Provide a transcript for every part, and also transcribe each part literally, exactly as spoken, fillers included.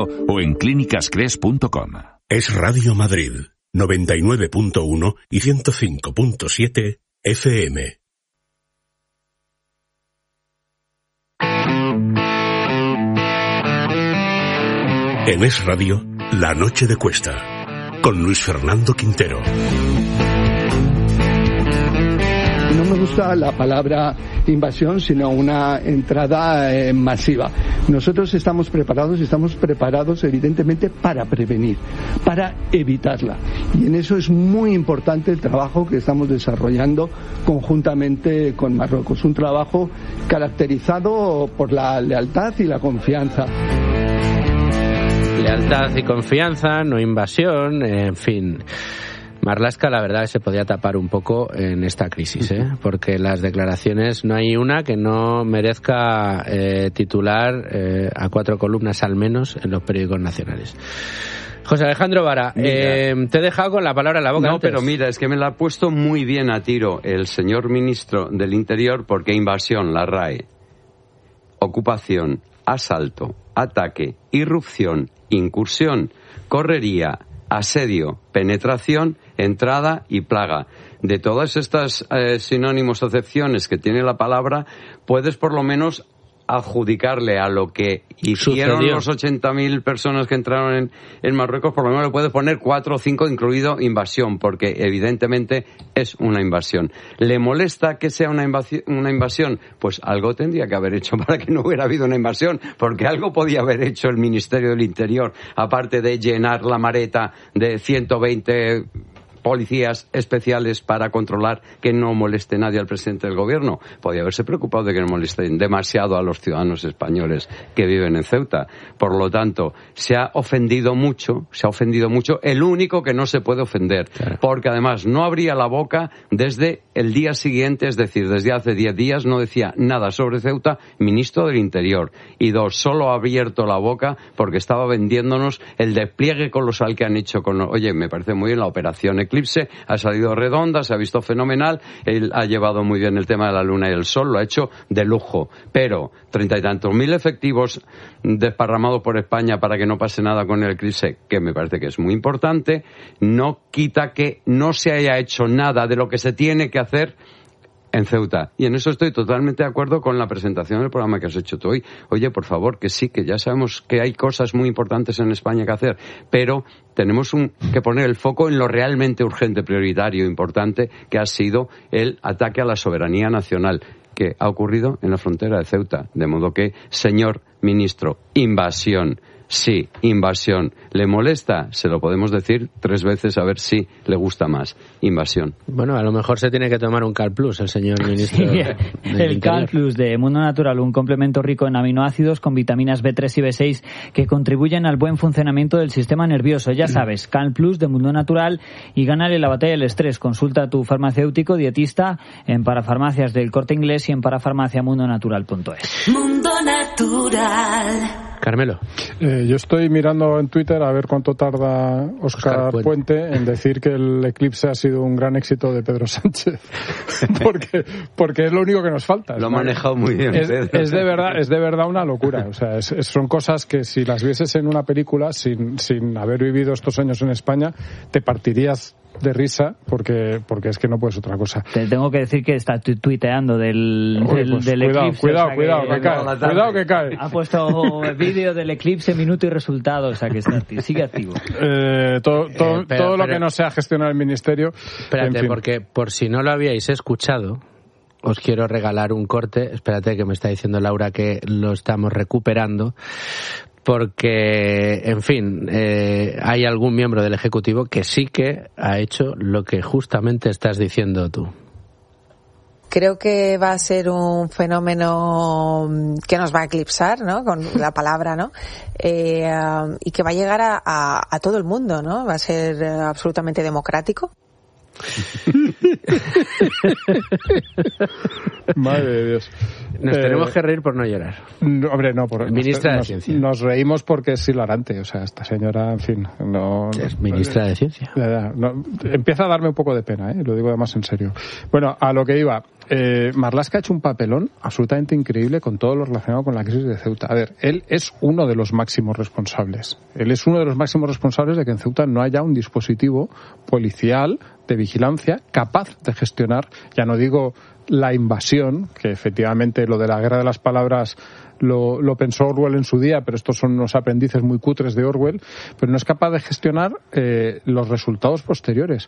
o en clínicas cres punto com. Es Radio Madrid, noventa y nueve punto uno y ciento cinco punto siete F M. En Es Radio, La Noche de Cuesta, con Luis Fernando Quintero. No me gusta la palabra invasión, sino una entrada eh, masiva. Nosotros estamos preparados, estamos preparados evidentemente para prevenir, para evitarla. Y en eso es muy importante el trabajo que estamos desarrollando conjuntamente con Marruecos. Un trabajo caracterizado por la lealtad y la confianza. Lealtad y confianza, no invasión, en fin. Marlaska, la verdad, se podía tapar un poco en esta crisis, ¿eh? Porque las declaraciones, no hay una que no merezca eh, titular eh, a cuatro columnas al menos en los periódicos nacionales. José Alejandro Vara, eh, te he dejado con la palabra en la boca. No, antes. pero mira, es que me la ha puesto muy bien a tiro el señor ministro del Interior, porque invasión, la R A E, ocupación, asalto, ataque, irrupción, incursión, correría, asedio, penetración, entrada y plaga. De todas estas eh, sinónimos o acepciones que tiene la palabra, puedes por lo menos adjudicarle a lo que hicieron Sucedió. los ochenta mil personas que entraron en, en Marruecos, por lo menos le puedes poner cuatro o cinco, incluido invasión, porque evidentemente es una invasión. ¿Le molesta que sea una invasión? Una invasión? Pues algo tendría que haber hecho para que no hubiera habido una invasión, porque algo podía haber hecho el Ministerio del Interior, aparte de llenar la maleta de ciento veinte policías especiales para controlar que no moleste nadie al presidente del gobierno. Podía haberse preocupado de que no molesten demasiado a los ciudadanos españoles que viven en Ceuta. Por lo tanto, se ha ofendido mucho, se ha ofendido mucho el único que no se puede ofender, claro. Porque además no abría la boca desde el día siguiente, es decir, desde hace diez días no decía nada sobre Ceuta, ministro del Interior. Y dos, solo ha abierto la boca porque estaba vendiéndonos el despliegue colosal que han hecho con... Oye, me parece muy bien la operación Eclipse, ha salido redonda, se ha visto fenomenal, él ha llevado muy bien el tema de la luna y el sol, lo ha hecho de lujo, pero treinta y tantos mil efectivos desparramados por España para que no pase nada con el Eclipse, que me parece que es muy importante, no quita que no se haya hecho nada de lo que se tiene que hacer en Ceuta. Y en eso estoy totalmente de acuerdo con la presentación del programa que has hecho tú hoy. Oye, por favor, que sí, que ya sabemos que hay cosas muy importantes en España que hacer, pero tenemos un, que poner el foco en lo realmente urgente, prioritario, importante, que ha sido el ataque a la soberanía nacional, que ha ocurrido en la frontera de Ceuta. De modo que, señor ministro, invasión. Sí, invasión. ¿Le molesta? Se lo podemos decir tres veces a ver si le gusta más. Invasión. Bueno, a lo mejor se tiene que tomar un Cal Plus el señor ministro. Sí, el Cal Plus de Mundo Natural, un complemento rico en aminoácidos con vitaminas B tres y B seis que contribuyen al buen funcionamiento del sistema nervioso. Ya sabes, Cal Plus de Mundo Natural y gánale la batalla del estrés. Consulta a tu farmacéutico dietista en parafarmacias del Corte Inglés y en parafarmaciamundonatural punto es. Mundo Natural. Carmelo. Eh, yo estoy mirando en Twitter a ver cuánto tarda Óscar, Óscar Puente. Puente en decir que el eclipse ha sido un gran éxito de Pedro Sánchez. porque porque es lo único que nos falta. Lo ha manejado muy bien. Es, Pedro. es de verdad es de verdad una locura. O sea, es, es, son cosas que si las vieses en una película, sin, sin haber vivido estos años en España, te partirías de risa porque porque es que no puedes otra cosa. Te tengo que decir que está tu tuiteando del, Uy, del, pues, del cuidado, eclipse. Cuidado, o sea cuidado, que, que cae. Cuidado que cae. Ha puesto vídeo del eclipse, minuto y resultado. O sea que está, sigue activo. Eh, todo todo, eh, pero, todo lo pero, que no sea gestionar el ministerio. Espérate, en fin. Porque por si no lo habíais escuchado, os quiero regalar un corte. Espérate, que me está diciendo Laura que lo estamos recuperando. Porque, en fin, eh, hay algún miembro del Ejecutivo que sí que ha hecho lo que justamente estás diciendo tú. Creo que va a ser un fenómeno que nos va a eclipsar, ¿no? Con la palabra, ¿no? Eh, y que va a llegar a, a, a todo el mundo, ¿no? Va a ser absolutamente democrático. Madre de Dios. Nos eh, tenemos que reír por no llorar. No, hombre, no. Por, Ministra nos, de Ciencia. Nos reímos porque es hilarante. O sea, esta señora, en fin, no... Es ministra de Ciencia. No, no, empieza a darme un poco de pena, ¿eh? Lo digo además en serio. Bueno, a lo que iba. eh, Marlaska ha hecho un papelón absolutamente increíble con todo lo relacionado con la crisis de Ceuta. A ver, él es uno de los máximos responsables. Él es uno de los máximos responsables de que en Ceuta no haya un dispositivo policial de vigilancia capaz de gestionar, ya no digo la invasión, que efectivamente lo de la guerra de las palabras lo, lo pensó Orwell en su día, pero estos son unos aprendices muy cutres de Orwell, pero no es capaz de gestionar eh, los resultados posteriores.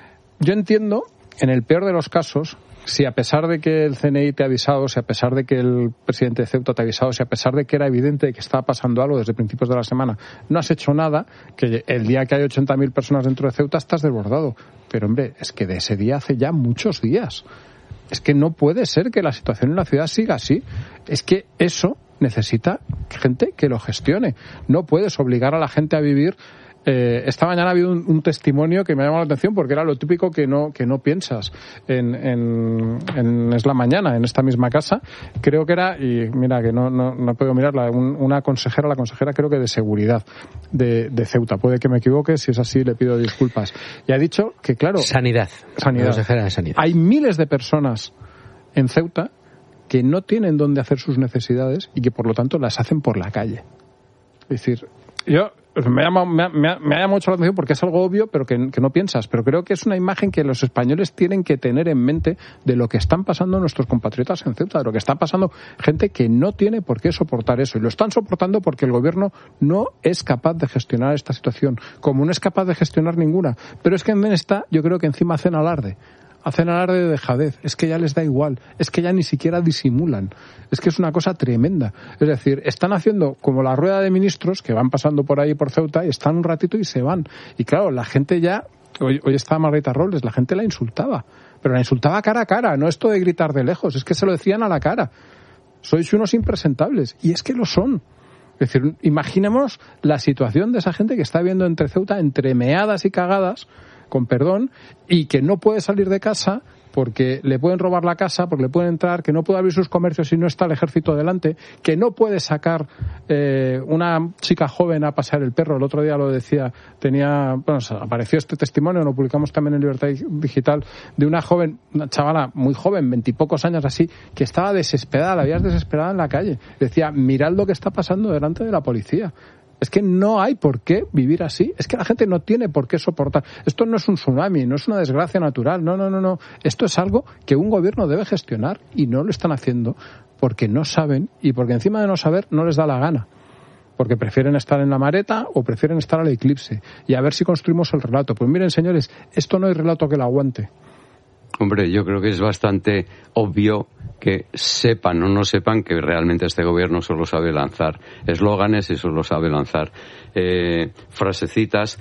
Yo entiendo, en el peor de los casos, si a pesar de que el C N I te ha avisado, si a pesar de que el presidente de Ceuta te ha avisado, si a pesar de que era evidente que estaba pasando algo desde principios de la semana, no has hecho nada, que el día que hay ochenta mil personas dentro de Ceuta estás desbordado. Pero hombre, es que de ese día hace ya muchos días. Es que no puede ser que la situación en la ciudad siga así. Es que eso necesita gente que lo gestione. No puedes obligar a la gente a vivir. Eh, esta mañana ha habido un, un testimonio que me ha llamado la atención porque era lo típico que no que no piensas en, en, en Es la Mañana, en esta misma casa. Creo que era, y mira que no no, no puedo mirarla, un, una consejera, la consejera creo que de seguridad de, de Ceuta. Puede que me equivoque, si es así le pido disculpas. Y ha dicho que, claro... Sanidad. Sanidad. Consejera de Sanidad. Hay miles de personas en Ceuta que no tienen dónde hacer sus necesidades y que por lo tanto las hacen por la calle. Es decir, yo... Me ha, llamado, me, ha, me, ha, me ha llamado mucho la atención porque es algo obvio, pero que, que no piensas. Pero creo que es una imagen que los españoles tienen que tener en mente de lo que están pasando nuestros compatriotas en Ceuta, de lo que está pasando gente que no tiene por qué soportar eso. Y lo están soportando porque el gobierno no es capaz de gestionar esta situación, como no es capaz de gestionar ninguna. Pero es que en esta, yo creo que encima hacen alarde. Hacen alarde de dejadez, es que ya les da igual, es que ya ni siquiera disimulan, es que es una cosa tremenda. Es decir, están haciendo como la rueda de ministros que van pasando por ahí por Ceuta y están un ratito y se van. Y claro, la gente ya, hoy, hoy está Margarita Robles, la gente la insultaba, pero la insultaba cara a cara, no esto de gritar de lejos, es que se lo decían a la cara. Sois unos impresentables, y es que lo son. Es decir, imaginemos la situación de esa gente que está viendo entre Ceuta, entre meadas y cagadas, con perdón, y que no puede salir de casa porque le pueden robar la casa, porque le pueden entrar, que no puede abrir sus comercios si no está el ejército delante, que no puede sacar eh, una chica joven a pasear el perro. El otro día lo decía, tenía, bueno, apareció este testimonio, lo publicamos también en Libertad Digital, de una joven, una chavala muy joven, veintipocos años así, que estaba desesperada, la veías desesperada en la calle. Decía, mirad lo que está pasando delante de la policía. Es que no hay por qué vivir así. Es que la gente no tiene por qué soportar. Esto no es un tsunami, no es una desgracia natural. No, no, no, no. Esto es algo que un gobierno debe gestionar y no lo están haciendo porque no saben y porque encima de no saber no les da la gana. Porque prefieren estar en la mareta o prefieren estar al eclipse. Y a ver si construimos el relato. Pues miren, señores, esto no hay relato que lo aguante. Hombre, yo creo que es bastante obvio que sepan o no sepan que realmente este gobierno solo sabe lanzar eslóganes y solo sabe lanzar eh, frasecitas.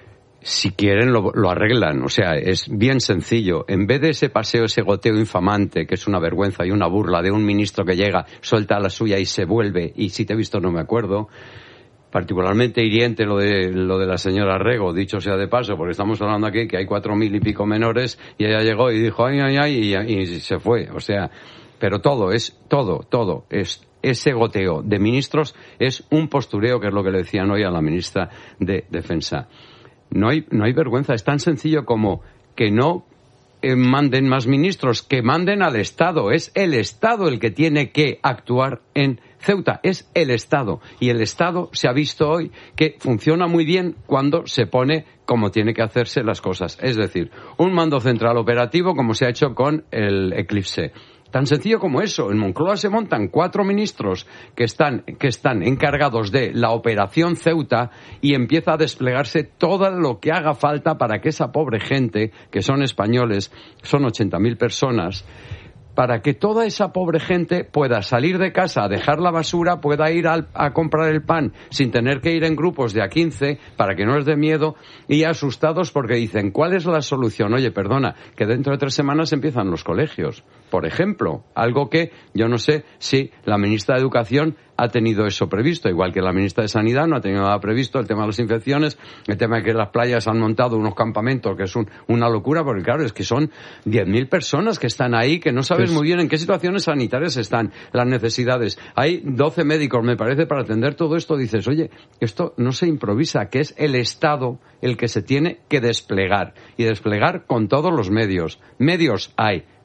Si quieren lo, lo arreglan, o sea, es bien sencillo. En vez de ese paseo, ese goteo infamante, que es una vergüenza y una burla de un ministro que llega, suelta la suya y se vuelve, y si te he visto no me acuerdo. Particularmente hiriente lo de lo de la señora Rego, dicho sea de paso, porque estamos hablando aquí que hay cuatro mil y pico menores y ella llegó y dijo ay, ay, ay, y, y se fue. O sea, pero todo, es todo, todo, es ese goteo de ministros es un postureo, que es lo que le decían hoy a la ministra de Defensa. No hay, no hay vergüenza, es tan sencillo como que no eh, manden más ministros, que manden al Estado. Es el Estado el que tiene que actuar en Ceuta, es el Estado. Y el Estado se ha visto hoy que funciona muy bien cuando se pone como tiene que hacerse las cosas. Es decir, un mando central operativo como se ha hecho con el Eclipse. Tan sencillo como eso. En Moncloa se montan cuatro ministros que están, que están encargados de la operación Ceuta y empieza a desplegarse todo lo que haga falta para que esa pobre gente, que son españoles, son ochenta mil personas, para que toda esa pobre gente pueda salir de casa a dejar la basura, pueda ir al, a comprar el pan sin tener que ir en grupos de a quince para que no les dé miedo y asustados porque dicen, ¿cuál es la solución? Oye, perdona, que dentro de tres semanas empiezan los colegios, por ejemplo, algo que yo no sé si la ministra de Educación ha tenido eso previsto, igual que la ministra de Sanidad no ha tenido nada previsto, el tema de las infecciones, el tema de que las playas han montado unos campamentos, que es un, una locura, porque claro, es que son diez mil personas que están ahí, que no sabes muy bien en qué situaciones sanitarias están, las necesidades. Hay doce médicos, me parece, para atender todo esto. Dices, oye, esto no se improvisa, que es el Estado el que se tiene que desplegar, y desplegar con todos los medios. Medios hay,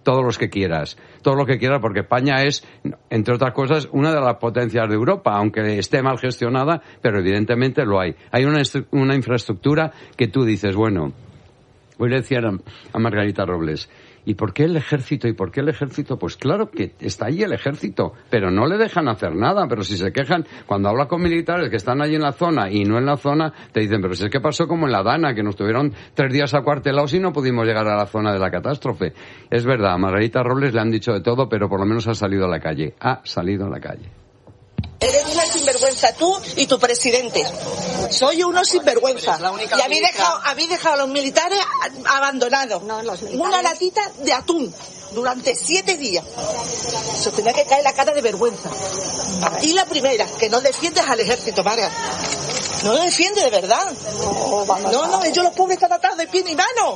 todos los que quieras, todo lo que quieras, porque España es, entre otras cosas, una de las potencias de Europa, aunque esté mal gestionada, pero evidentemente lo hay. Hay una, una infraestructura que tú dices, bueno, hoy le decían a Margarita Robles, ¿y por qué el ejército? ¿Y por qué el ejército? Pues claro que está ahí el ejército, pero no le dejan hacer nada. Pero si se quejan, cuando hablas con militares que están allí en la zona y no en la zona, te dicen, pero si es que pasó como en la Dana, que nos tuvieron tres días acuartelados y no pudimos llegar a la zona de la catástrofe. Es verdad, a Margarita Robles le han dicho de todo, pero por lo menos ha salido a la calle. Ha salido a la calle. Eres una sinvergüenza tú y tu presidente. Soy uno sinvergüenza. Y habéis dejado, habéis dejado a los militares abandonados. No, los militares. Una latita de atún durante siete días. Se os tenía que caer la cara de vergüenza. Y la primera, que no defiendes al ejército, Vargas. No lo defiende de verdad. No, no, ellos los pobres están atados de pie ni mano.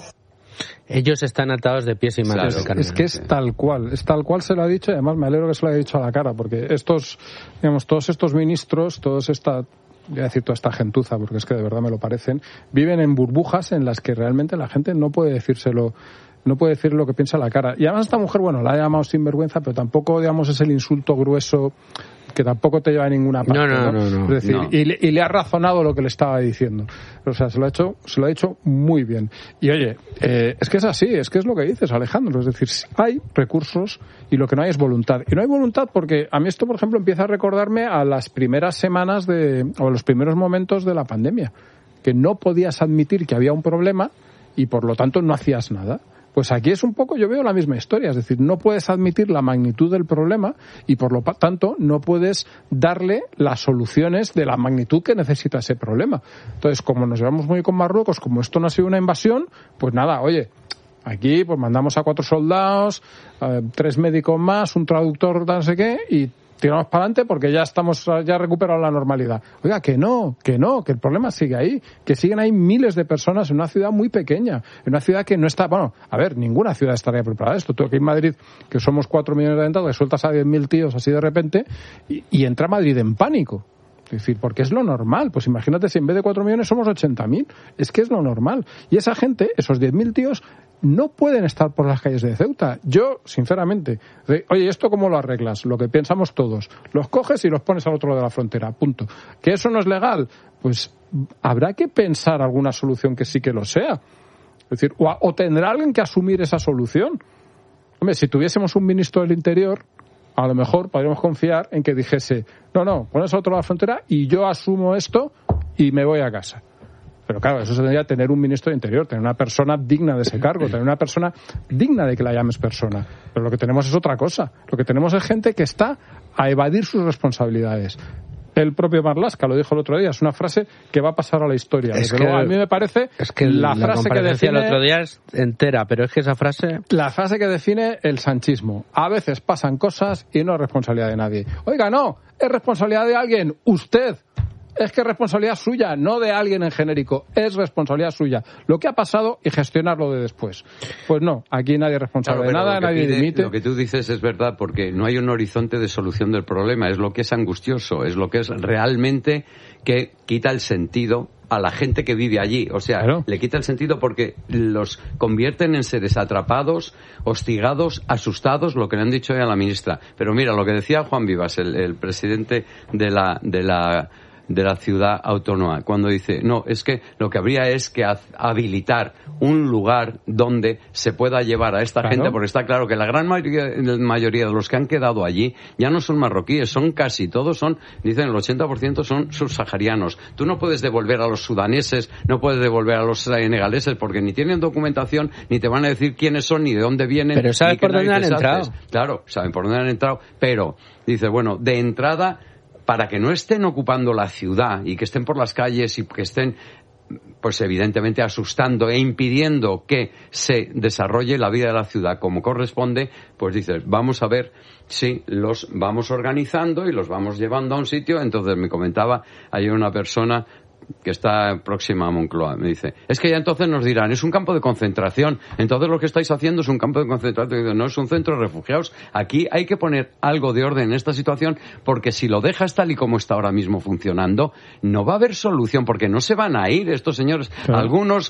Ellos están atados de pies y manos. Claro, de carne. Es que es tal cual, es tal cual se lo ha dicho, y además me alegro que se lo haya dicho a la cara, porque estos, digamos, todos estos ministros, todos esta, voy a decir toda esta gentuza, porque es que de verdad me lo parecen, viven en burbujas en las que realmente la gente no puede decírselo, no puede decir lo que piensa a la cara. Y además esta mujer, bueno, la ha llamado sinvergüenza, pero tampoco, digamos, es el insulto grueso que tampoco te lleva a ninguna parte. No, no, ¿no? no, no, es decir, no. Y, le, y le ha razonado lo que le estaba diciendo. O sea, se lo ha hecho, se lo ha hecho muy bien. Y oye, eh, es que es así, es que es lo que dices, Alejandro. Es decir, hay recursos y lo que no hay es voluntad. Y no hay voluntad porque a mí esto, por ejemplo, empieza a recordarme a las primeras semanas de, o a los primeros momentos de la pandemia, que no podías admitir que había un problema y por lo tanto no hacías nada. Pues aquí es un poco, yo veo la misma historia, es decir, no puedes admitir la magnitud del problema y por lo tanto no puedes darle las soluciones de la magnitud que necesita ese problema. Entonces, como nos llevamos muy con Marruecos, como esto no ha sido una invasión, pues nada, oye, aquí pues mandamos a cuatro soldados, eh, tres médicos más, un traductor, no sé qué, y tiramos para adelante porque ya estamos, ya recuperado la normalidad. Oiga, que no, que no, que el problema sigue ahí, que siguen ahí miles de personas en una ciudad muy pequeña, en una ciudad que no está, bueno, a ver, ninguna ciudad estaría preparada a esto. Tú aquí en Madrid, que somos cuatro millones de entradas, que sueltas a diez mil tíos así de repente, y, y entra Madrid en pánico. Es decir, porque es lo normal. Pues imagínate si en vez de cuatro millones somos ochenta mil. Es que es lo normal. Y esa gente, esos diez mil tíos, no pueden estar por las calles de Ceuta. Yo, sinceramente, oye, ¿esto cómo lo arreglas? Lo que pensamos todos. Los coges y los pones al otro lado de la frontera. Punto. ¿Que eso no es legal? Pues habrá que pensar alguna solución que sí que lo sea. Es decir, o, o tendrá alguien que asumir esa solución. Hombre, si tuviésemos un ministro del Interior, a lo mejor podríamos confiar en que dijese, no, no, pones al otro lado de la frontera y yo asumo esto y me voy a casa. Pero claro, eso tendría que tener un ministro de Interior, tener una persona digna de ese cargo, tener una persona digna de que la llames persona. Pero lo que tenemos es otra cosa. Lo que tenemos es gente que está a evadir sus responsabilidades. El propio Marlaska lo dijo el otro día, es una frase que va a pasar a la historia. Es Desde que, luego, a mí me parece es que la, la frase que define el otro día es entera, pero es que esa frase... La frase que define el sanchismo. A veces pasan cosas y no es responsabilidad de nadie. Oiga, no, es responsabilidad de alguien, usted. Es que es responsabilidad suya, no de alguien en genérico. Es responsabilidad suya. Lo que ha pasado y gestionarlo de después. Pues no, aquí nadie es responsable claro, de nada, nadie pide, dimite. Lo que tú dices es verdad, porque no hay un horizonte de solución del problema. Es lo que es angustioso, es lo que es realmente que quita el sentido a la gente que vive allí. O sea, claro, le quita el sentido porque los convierten en seres atrapados, hostigados, asustados, lo que le han dicho hoy a la ministra. Pero mira, lo que decía Juan Vivas, el, el presidente de la... De la de la ciudad autónoma, cuando dice, no, es que lo que habría es que habilitar un lugar donde se pueda llevar a esta claro. gente, porque está claro que la gran mayoría, mayoría de los que han quedado allí ya no son marroquíes, son casi todos, son, dicen el ochenta por ciento son subsaharianos. Tú no puedes devolver a los sudaneses, no puedes devolver a los senegaleses, porque ni tienen documentación, ni te van a decir quiénes son, ni de dónde vienen. Pero ¿sabes por dónde han entrado? Claro, saben por dónde han entrado, pero, dice, bueno, de entrada, para que no estén ocupando la ciudad y que estén por las calles y que estén, pues evidentemente asustando e impidiendo que se desarrolle la vida de la ciudad como corresponde, pues dices, vamos a ver si los vamos organizando y los vamos llevando a un sitio. Entonces me comentaba ayer una persona que está próxima a Moncloa, me dice, es que ya entonces nos dirán, es un campo de concentración, entonces lo que estáis haciendo es un campo de concentración. Digo, no es un centro de refugiados, aquí hay que poner algo de orden en esta situación, porque si lo dejas tal y como está ahora mismo funcionando, no va a haber solución, porque no se van a ir estos señores, claro. algunos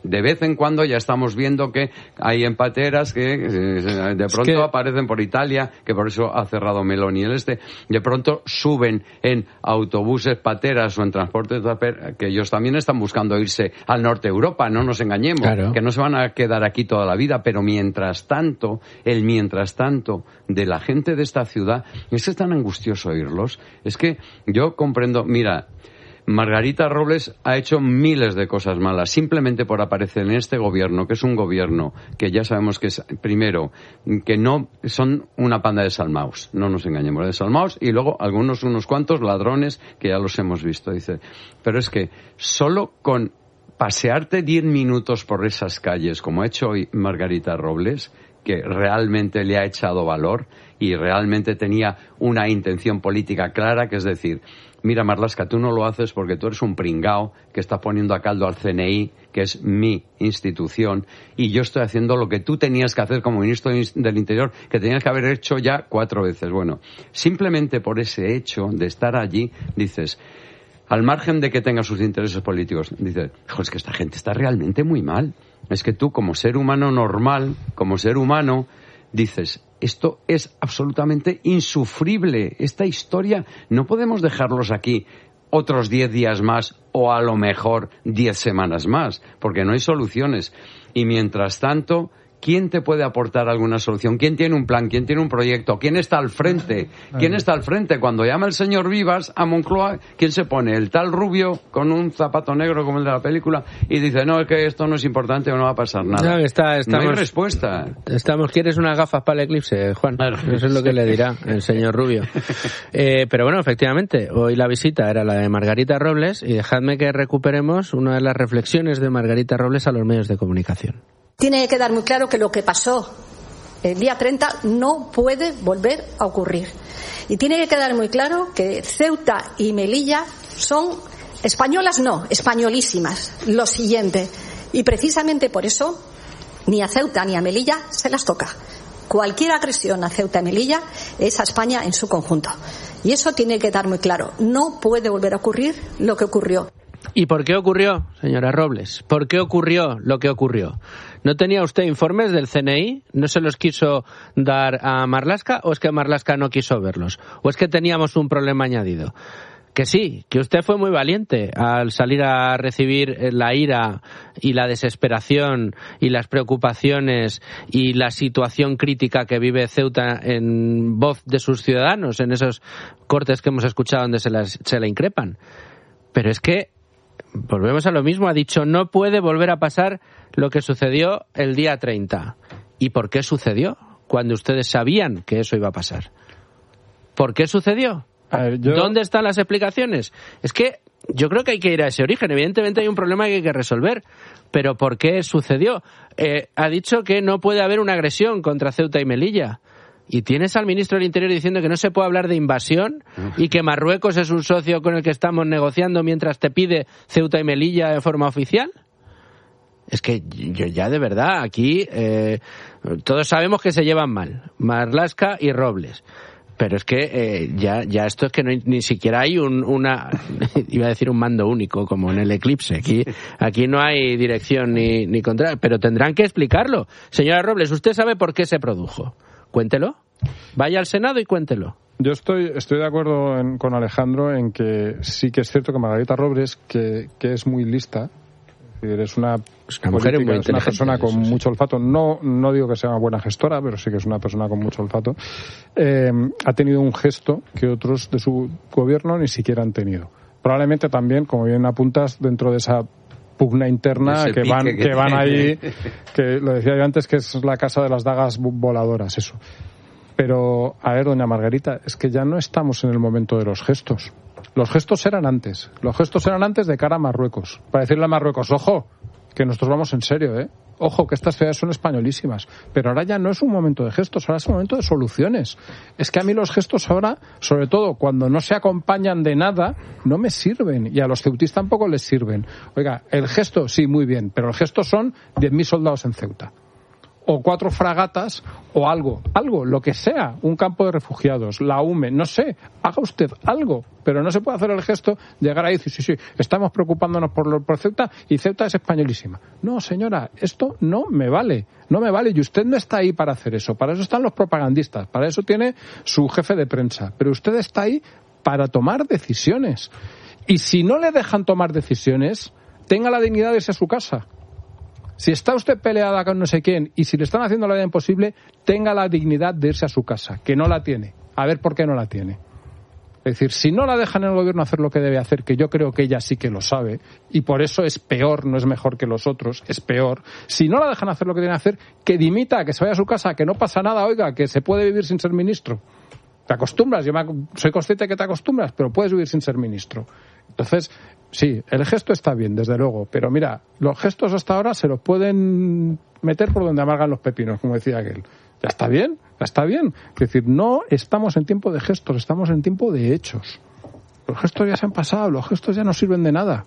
De vez en cuando ya estamos viendo que hay empateras que de pronto es que... aparecen por Italia, que por eso ha cerrado Meloni el este, de pronto suben en autobuses pateras o en transportes que ellos también están buscando irse al norte de Europa, no nos engañemos, claro. Que no se van a quedar aquí toda la vida, pero mientras tanto, el mientras tanto de la gente de esta ciudad, es que es tan angustioso oírlos, es que yo comprendo, mira, Margarita Robles ha hecho miles de cosas malas simplemente por aparecer en este gobierno, que es un gobierno que ya sabemos que es, primero, que no son una panda de salmaos, no nos engañemos, de salmaos, y luego algunos, unos cuantos ladrones que ya los hemos visto, dice. Pero es que solo con pasearte diez minutos por esas calles, como ha hecho hoy Margarita Robles, que realmente le ha echado valor y realmente tenía una intención política clara, que es decir, mira, Marlaska, tú no lo haces porque tú eres un pringao que está poniendo a caldo al C N I, que es mi institución, y yo estoy haciendo lo que tú tenías que hacer como ministro del Interior, que tenías que haber hecho ya cuatro veces. Bueno, simplemente por ese hecho de estar allí, dices, al margen de que tenga sus intereses políticos, dices, hijo, es que esta gente está realmente muy mal. Es que tú, como ser humano normal, como ser humano, dices, esto es absolutamente insufrible. Esta historia no podemos dejarlos aquí otros diez días más o a lo mejor diez semanas más, porque no hay soluciones. Y mientras tanto, ¿quién te puede aportar alguna solución? ¿Quién tiene un plan? ¿Quién tiene un proyecto? ¿Quién está al frente? ¿Quién está al frente? Cuando llama el señor Vivas a Moncloa, ¿quién se pone? El tal rubio con un zapato negro como el de la película y dice, no, es que esto no es importante o no va a pasar nada. No, está, estamos, no hay respuesta. Estamos, ¿quieres unas gafas para el eclipse, Juan? Eso es lo que le dirá el señor Rubio. Eh, pero bueno, efectivamente, hoy la visita era la de Margarita Robles y dejadme que recuperemos una de las reflexiones de Margarita Robles a los medios de comunicación. Tiene que quedar muy claro que lo que pasó el día treinta no puede volver a ocurrir. Y tiene que quedar muy claro que Ceuta y Melilla son españolas, no, españolísimas. Lo siguiente. Y precisamente por eso ni a Ceuta ni a Melilla se las toca. Cualquier agresión a Ceuta y Melilla es a España en su conjunto. Y eso tiene que quedar muy claro. No puede volver a ocurrir lo que ocurrió. ¿Y por qué ocurrió, señora Robles? ¿Por qué ocurrió lo que ocurrió? ¿No tenía usted informes del C N I? ¿No se los quiso dar a Marlaska? ¿O es que Marlaska no quiso verlos? ¿O es que teníamos un problema añadido? Que sí, que usted fue muy valiente al salir a recibir la ira y la desesperación y las preocupaciones y la situación crítica que vive Ceuta en voz de sus ciudadanos, en esos cortes que hemos escuchado donde se, las, se la increpan. Pero es que volvemos a lo mismo, ha dicho no puede volver a pasar lo que sucedió el día treinta. ¿Y por qué sucedió? Cuando ustedes sabían que eso iba a pasar. ¿Por qué sucedió? A ver, yo... ¿Dónde están las explicaciones? Es que yo creo que hay que ir a ese origen. Evidentemente hay un problema que hay que resolver. ¿Pero por qué sucedió? Eh, ha dicho que no puede haber una agresión contra Ceuta y Melilla. Y tienes al ministro del Interior diciendo que no se puede hablar de invasión y que Marruecos es un socio con el que estamos negociando mientras te pide Ceuta y Melilla de forma oficial. Es que yo ya de verdad aquí eh, todos sabemos que se llevan mal, Marlaska y Robles. Pero es que eh, ya ya esto es que no hay, ni siquiera hay un, una iba a decir un mando único como en el eclipse. Aquí aquí no hay dirección ni ni contra, pero tendrán que explicarlo. Señora Robles, ¿usted sabe por qué se produjo? Cuéntelo. Vaya al Senado y cuéntelo. Yo estoy estoy de acuerdo en, con Alejandro en que sí que es cierto que Margarita Robles, que, que es muy lista, es una, es una mujer muy es una persona con eso, mucho olfato. No no digo que sea una buena gestora, pero sí que es una persona con mucho olfato. Eh, ha tenido un gesto que otros de su gobierno ni siquiera han tenido. Probablemente también, como bien apuntas, dentro de esa pugna interna que van que, que van ahí, que lo decía yo antes, que es la casa de las dagas voladoras, eso. Pero, a ver, doña Margarita, es que ya no estamos en el momento de los gestos. Los gestos eran antes. Los gestos eran antes de cara a Marruecos. Para decirle a Marruecos, ojo, que nosotros vamos en serio, ¿eh? Ojo, que estas ciudades son españolísimas. Pero ahora ya no es un momento de gestos, ahora es un momento de soluciones. Es que a mí los gestos ahora, sobre todo cuando no se acompañan de nada, no me sirven. Y a los ceutíes tampoco les sirven. Oiga, el gesto, sí, muy bien, pero el gesto son diez mil soldados en Ceuta. o cuatro fragatas o algo, algo, lo que sea, un campo de refugiados, la U M E, no sé, haga usted algo, pero no se puede hacer el gesto de llegar ahí y decir, sí, sí, estamos preocupándonos por, lo, por Ceuta y Ceuta es españolísima. No, señora, esto no me vale, no me vale y usted no está ahí para hacer eso, para eso están los propagandistas, para eso tiene su jefe de prensa, pero usted está ahí para tomar decisiones. Y si no le dejan tomar decisiones, tenga la dignidad de irse a su casa. Si está usted peleada con no sé quién y si le están haciendo la vida imposible, tenga la dignidad de irse a su casa, que no la tiene. A ver por qué no la tiene. Es decir, si no la dejan en el gobierno hacer lo que debe hacer, que yo creo que ella sí que lo sabe, y por eso es peor, no es mejor que los otros, es peor. Si no la dejan hacer lo que tiene que hacer, que dimita, que se vaya a su casa, que no pasa nada, oiga, que se puede vivir sin ser ministro. Te acostumbras, yo me, soy consciente que te acostumbras, pero puedes vivir sin ser ministro. Entonces, sí, el gesto está bien, desde luego, pero mira, los gestos hasta ahora se los pueden meter por donde amargan los pepinos, como decía aquel. Ya está bien, ya está bien. Es decir, no estamos en tiempo de gestos, estamos en tiempo de hechos. Los gestos ya se han pasado, los gestos ya no sirven de nada.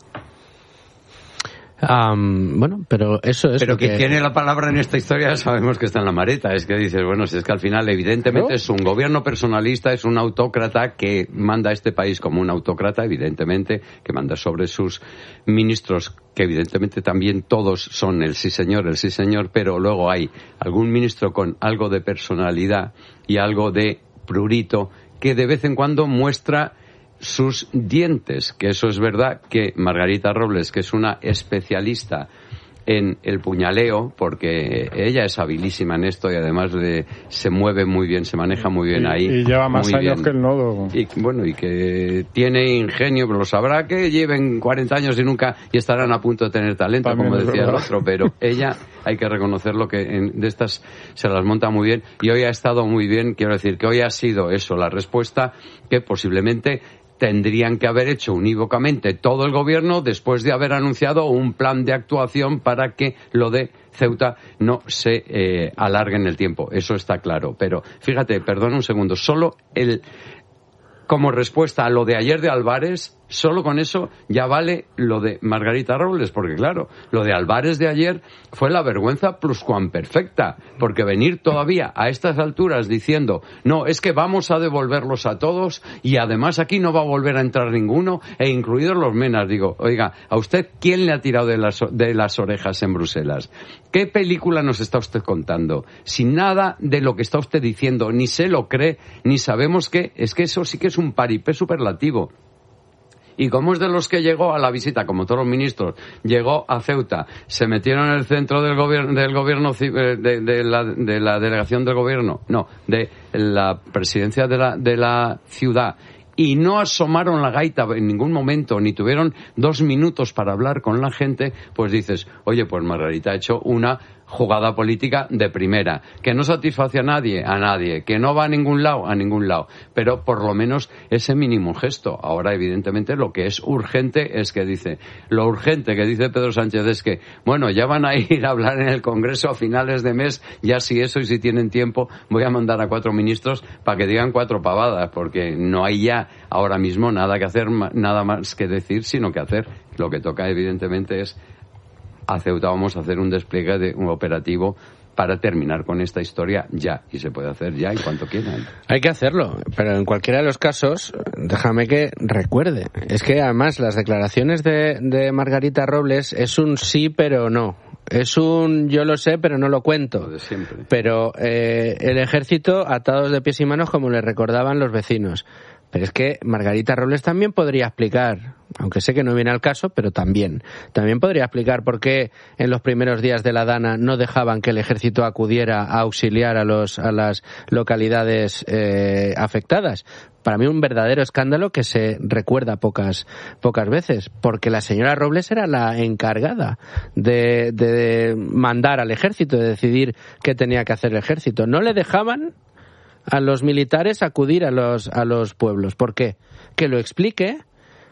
Um, bueno, pero eso es. Pero lo que, que tiene la palabra en esta historia sabemos que está en la maleta. Es que dices, bueno, si es que al final evidentemente ¿no? Es un gobierno personalista, es un autócrata que manda a este país como un autócrata, evidentemente, que manda sobre sus ministros, que evidentemente también todos son el sí señor, el sí señor, pero luego hay algún ministro con algo de personalidad y algo de prurito que de vez en cuando muestra sus dientes, que eso es verdad que Margarita Robles, que es una especialista en el puñaleo, porque ella es habilísima en esto y además de, se mueve muy bien, se maneja muy bien y, ahí. Y lleva más años bien. Que el nodo. Y bueno, y que tiene ingenio, pero lo sabrá que lleven cuarenta años y nunca, y estarán a punto de tener talento, también como decía el otro, pero ella, hay que reconocerlo que en, de estas se las monta muy bien y hoy ha estado muy bien, quiero decir que hoy ha sido eso, la respuesta que posiblemente tendrían que haber hecho unívocamente todo el gobierno después de haber anunciado un plan de actuación para que lo de Ceuta no se eh, alargue en el tiempo. Eso está claro. Pero fíjate, perdona un segundo, solo el como respuesta a lo de ayer de Álvarez, solo con eso ya vale lo de Margarita Robles, porque claro, lo de Álvarez de ayer fue la vergüenza pluscuamperfecta, porque venir todavía a estas alturas diciendo, no, es que vamos a devolverlos a todos y además aquí no va a volver a entrar ninguno, e incluidos los menas, digo, oiga, ¿a usted quién le ha tirado de las, de las orejas en Bruselas? ¿Qué película nos está usted contando? Sin nada de lo que está usted diciendo, ni se lo cree, ni sabemos qué, es que eso sí que es un paripé superlativo. Y como es de los que llegó a la visita, como todos los ministros, llegó a Ceuta, se metieron en el centro del gobierno, del gobierno de, de, la, de la delegación del gobierno, no, de la presidencia de la, de la ciudad, y no asomaron la gaita en ningún momento, ni tuvieron dos minutos para hablar con la gente, pues dices, oye, pues Margarita ha hecho una jugada política de primera, que no satisface a nadie, a nadie, que no va a ningún lado, a ningún lado, pero por lo menos ese mínimo gesto. Ahora, evidentemente, lo que es urgente es que dice, lo urgente que dice Pedro Sánchez es que, bueno, ya van a ir a hablar en el Congreso a finales de mes, ya si eso y si tienen tiempo, voy a mandar a cuatro ministros para que digan cuatro pavadas, porque no hay ya ahora mismo nada que hacer, nada más que decir, sino que hacer. Lo que toca, evidentemente, es a Ceuta vamos a hacer un despliegue de un operativo para terminar con esta historia ya, y se puede hacer ya y cuanto quieran. Hay que hacerlo, pero en cualquiera de los casos, déjame que recuerde, es que además las declaraciones de, de Margarita Robles es un sí pero no. Es un yo lo sé pero no lo cuento. Lo de siempre. Pero eh, el ejército atados de pies y manos como le recordaban los vecinos. Pero es que Margarita Robles también podría explicar, aunque sé que no viene al caso, pero también, también podría explicar por qué en los primeros días de la Dana no dejaban que el ejército acudiera a auxiliar a los a las localidades eh, afectadas. Para mí un verdadero escándalo que se recuerda pocas pocas veces, porque la señora Robles era la encargada de, de mandar al ejército, de decidir qué tenía que hacer el ejército. No le dejaban a los militares acudir a los a los pueblos. ¿Por qué? Que lo explique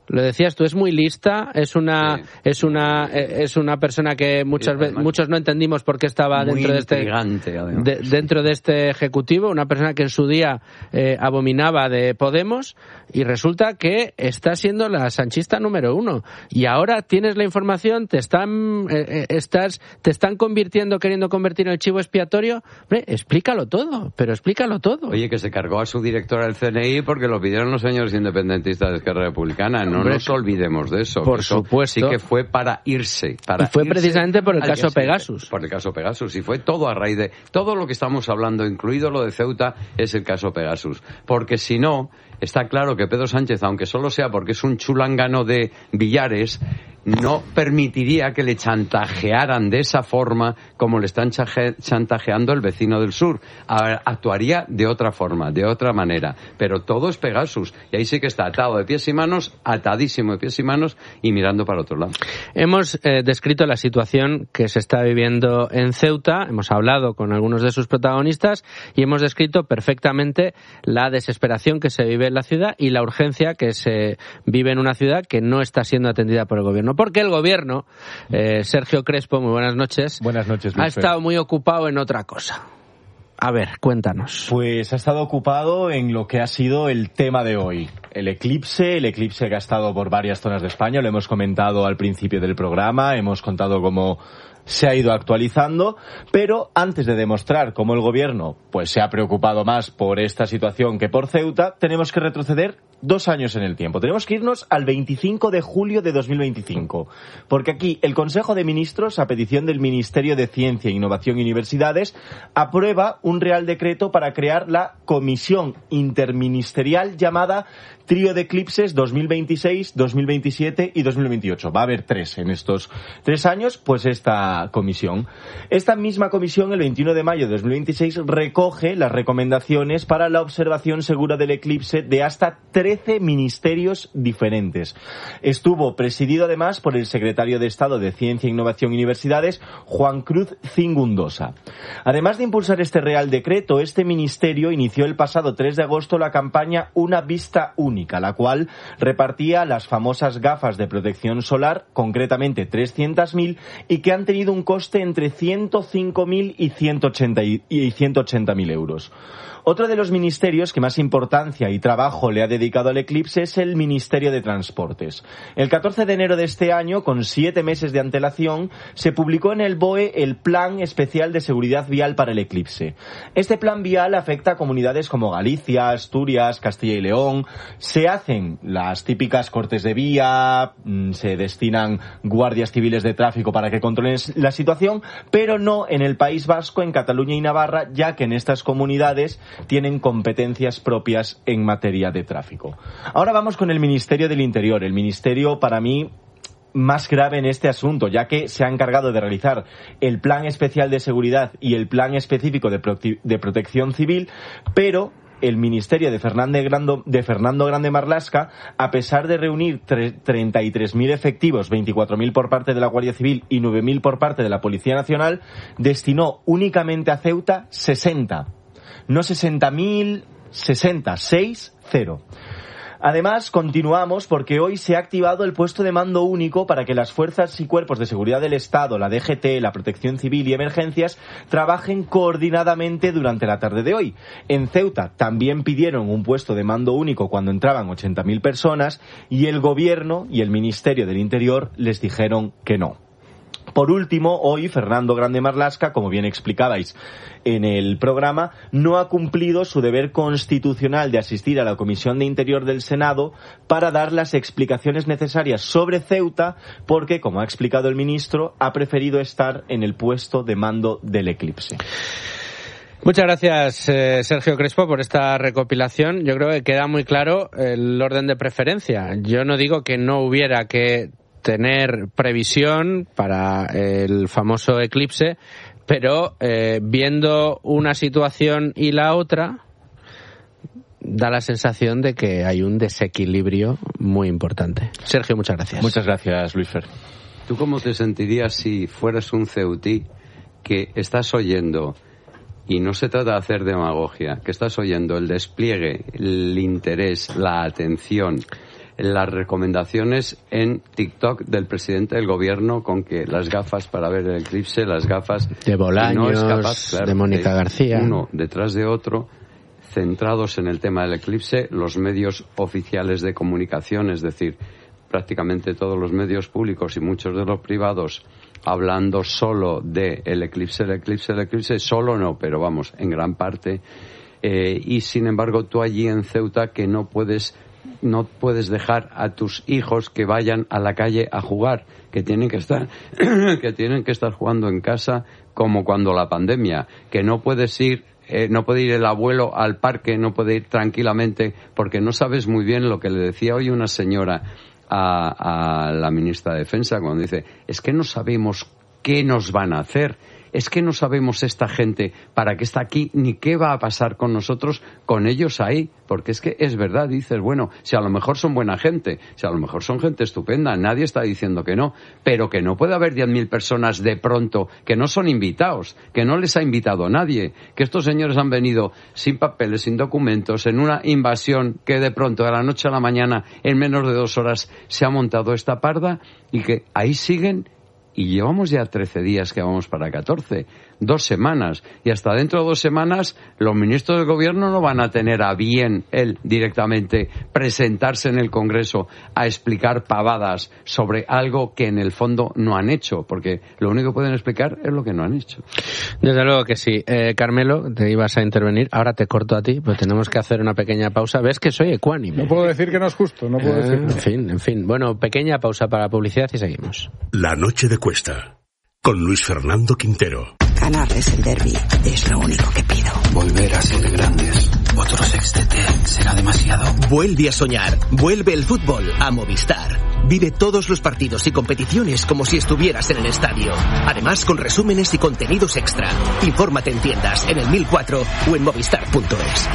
Lo decías tú, es muy lista, es una sí. es una es una persona que muchas veces muchos no entendimos por qué estaba muy dentro de este de, dentro de este ejecutivo, una persona que en su día eh, abominaba de Podemos y resulta que está siendo la sanchista número uno y ahora tienes la información, te están eh, estás te están convirtiendo, queriendo convertir en el chivo expiatorio. Hombre, explícalo todo, pero explícalo todo. Oye, que se cargó a su directora del C N I porque lo pidieron los señores independentistas de Esquerra Republicana. No Hombre, nos olvidemos de eso. Por eso supuesto. Sí que fue para irse. Para y fue irse precisamente por el caso Pegasus. Por el caso Pegasus. Y fue todo a raíz de... Todo lo que estamos hablando, incluido lo de Ceuta, es el caso Pegasus. Porque si no, está claro que Pedro Sánchez, aunque solo sea porque es un chulángano de Villares, no permitiría que le chantajearan de esa forma como le están chantajeando el vecino del sur. Actuaría de otra forma, de otra manera. Pero todo es Pegasus. Y ahí sí que está atado de pies y manos, atadísimo de pies y manos y mirando para otro lado. Hemos eh, descrito la situación que se está viviendo en Ceuta, hemos hablado con algunos de sus protagonistas y hemos descrito perfectamente la desesperación que se vive en la ciudad y la urgencia que se vive en una ciudad que no está siendo atendida por el gobierno. Porque el gobierno, eh, Sergio Crespo, muy buenas noches. Buenas noches, Luis. Ha estado muy ocupado en otra cosa. A ver, cuéntanos. Pues ha estado ocupado en lo que ha sido el tema de hoy. El eclipse, el eclipse que ha estado por varias zonas de España, lo hemos comentado al principio del programa, hemos contado cómo se ha ido actualizando, pero antes de demostrar cómo el gobierno pues se ha preocupado más por esta situación que por Ceuta, tenemos que retroceder dos años en el tiempo. Tenemos que irnos al veinticinco de julio de dos mil veinticinco, porque aquí el Consejo de Ministros, a petición del Ministerio de Ciencia, Innovación y Universidades, aprueba un Real Decreto para crear la Comisión Interministerial llamada Trío de Eclipses dos mil veintiséis, dos mil veintisiete y dos mil veintiocho. Va a haber tres en estos tres años, pues esta comisión. Esta misma comisión, el veintiuno de mayo de dos mil veintiséis, recoge las recomendaciones para la observación segura del eclipse de hasta trece ministerios diferentes. Estuvo presidido además por el secretario de Estado de Ciencia, Innovación y Universidades, Juan Cruz Cingundosa. Además de impulsar este Real Decreto, este ministerio inició el pasado tres de agosto la campaña Una Vista Única, la cual repartía las famosas gafas de protección solar, concretamente trescientas mil, y que han tenido un coste entre ciento cinco mil y ciento ochenta mil euros. Otro de los ministerios que más importancia y trabajo le ha dedicado al eclipse es el Ministerio de Transportes. El catorce de enero de este año, con siete meses de antelación, se publicó en el B O E el Plan Especial de Seguridad Vial para el eclipse. Este plan vial afecta a comunidades como Galicia, Asturias, Castilla y León. Se hacen las típicas cortes de vía, se destinan guardias civiles de tráfico para que controlen la situación, pero no en el País Vasco, en Cataluña y Navarra, ya que en estas comunidades tienen competencias propias en materia de tráfico. Ahora vamos con el Ministerio del Interior. El ministerio, para mí, más grave en este asunto, ya que se ha encargado de realizar el Plan Especial de Seguridad y el Plan Específico de, Prote- de Protección Civil, pero el Ministerio de Fernando Grande, de Fernando Grande Marlaska, a pesar de reunir treinta y tres mil efectivos, veinticuatro mil por parte de la Guardia Civil y nueve mil por parte de la Policía Nacional, destinó únicamente a Ceuta sesenta. No sesenta mil, sesenta, seis, cero. Además, continuamos porque hoy se ha activado el puesto de mando único para que las fuerzas y cuerpos de seguridad del Estado, la D G T, la Protección Civil y Emergencias trabajen coordinadamente durante la tarde de hoy. En Ceuta también pidieron un puesto de mando único cuando entraban ochenta mil personas y el Gobierno y el Ministerio del Interior les dijeron que no. Por último, hoy Fernando Grande Marlaska, como bien explicabais en el programa, no ha cumplido su deber constitucional de asistir a la Comisión de Interior del Senado para dar las explicaciones necesarias sobre Ceuta, porque, como ha explicado el ministro, ha preferido estar en el puesto de mando del eclipse. Muchas gracias, eh, Sergio Crespo, por esta recopilación. Yo creo que queda muy claro el orden de preferencia. Yo no digo que no hubiera que tener previsión para el famoso eclipse, pero eh, viendo una situación y la otra, da la sensación de que hay un desequilibrio muy importante. Sergio, muchas gracias. Muchas gracias, Luis Fer. ¿Tú cómo te sentirías si fueras un ceutí que estás oyendo, y no se trata de hacer demagogia, que estás oyendo el despliegue, el interés, la atención, las recomendaciones en TikTok del presidente del gobierno con que las gafas para ver el eclipse, las gafas de Bolaños, no es capaz, claro, de Mónica de García, uno detrás de otro, centrados en el tema del eclipse, los medios oficiales de comunicación, es decir, prácticamente todos los medios públicos y muchos de los privados, hablando solo de el eclipse, el eclipse, el eclipse, solo no, pero vamos, en gran parte, eh, y sin embargo tú allí en Ceuta que no puedes no puedes dejar a tus hijos que vayan a la calle a jugar, que tienen que estar que tienen que estar jugando en casa como cuando la pandemia, que no puedes ir eh, no puede ir el abuelo al parque, no puede ir tranquilamente porque no sabes muy bien lo que le decía hoy una señora a, a la ministra de Defensa cuando dice, es que no sabemos qué nos van a hacer. Es que no sabemos esta gente para qué está aquí ni qué va a pasar con nosotros, con ellos ahí. Porque es que es verdad, dices, bueno, si a lo mejor son buena gente, si a lo mejor son gente estupenda, nadie está diciendo que no, pero que no puede haber diez mil personas de pronto que no son invitados, que no les ha invitado nadie, que estos señores han venido sin papeles, sin documentos, en una invasión que de pronto de la noche a la mañana, en menos de dos horas, se ha montado esta parda y que ahí siguen. Y llevamos ya trece días que vamos para catorce, dos semanas. Y hasta dentro de dos semanas los ministros del gobierno no van a tener a bien él directamente presentarse en el Congreso a explicar pavadas sobre algo que en el fondo no han hecho. Porque lo único que pueden explicar es lo que no han hecho. Desde luego que sí. Eh, Carmelo, te ibas a intervenir. Ahora te corto a ti, pues tenemos que hacer una pequeña pausa. ¿Ves que soy ecuánime? No puedo decir que no es justo, no puedo eh, decir. En fin, en fin. Bueno, pequeña pausa para publicidad y seguimos. La noche de Cuesta, con Luis Fernando Quintero. Ganarles el derbi es lo único que pido. Volver a ser grandes. Otro sextete será demasiado. Vuelve a soñar. Vuelve el fútbol a Movistar. Vive todos los partidos y competiciones como si estuvieras en el estadio. Además, con resúmenes y contenidos extra. Infórmate en tiendas, en el mil cuatro o en movistar punto es.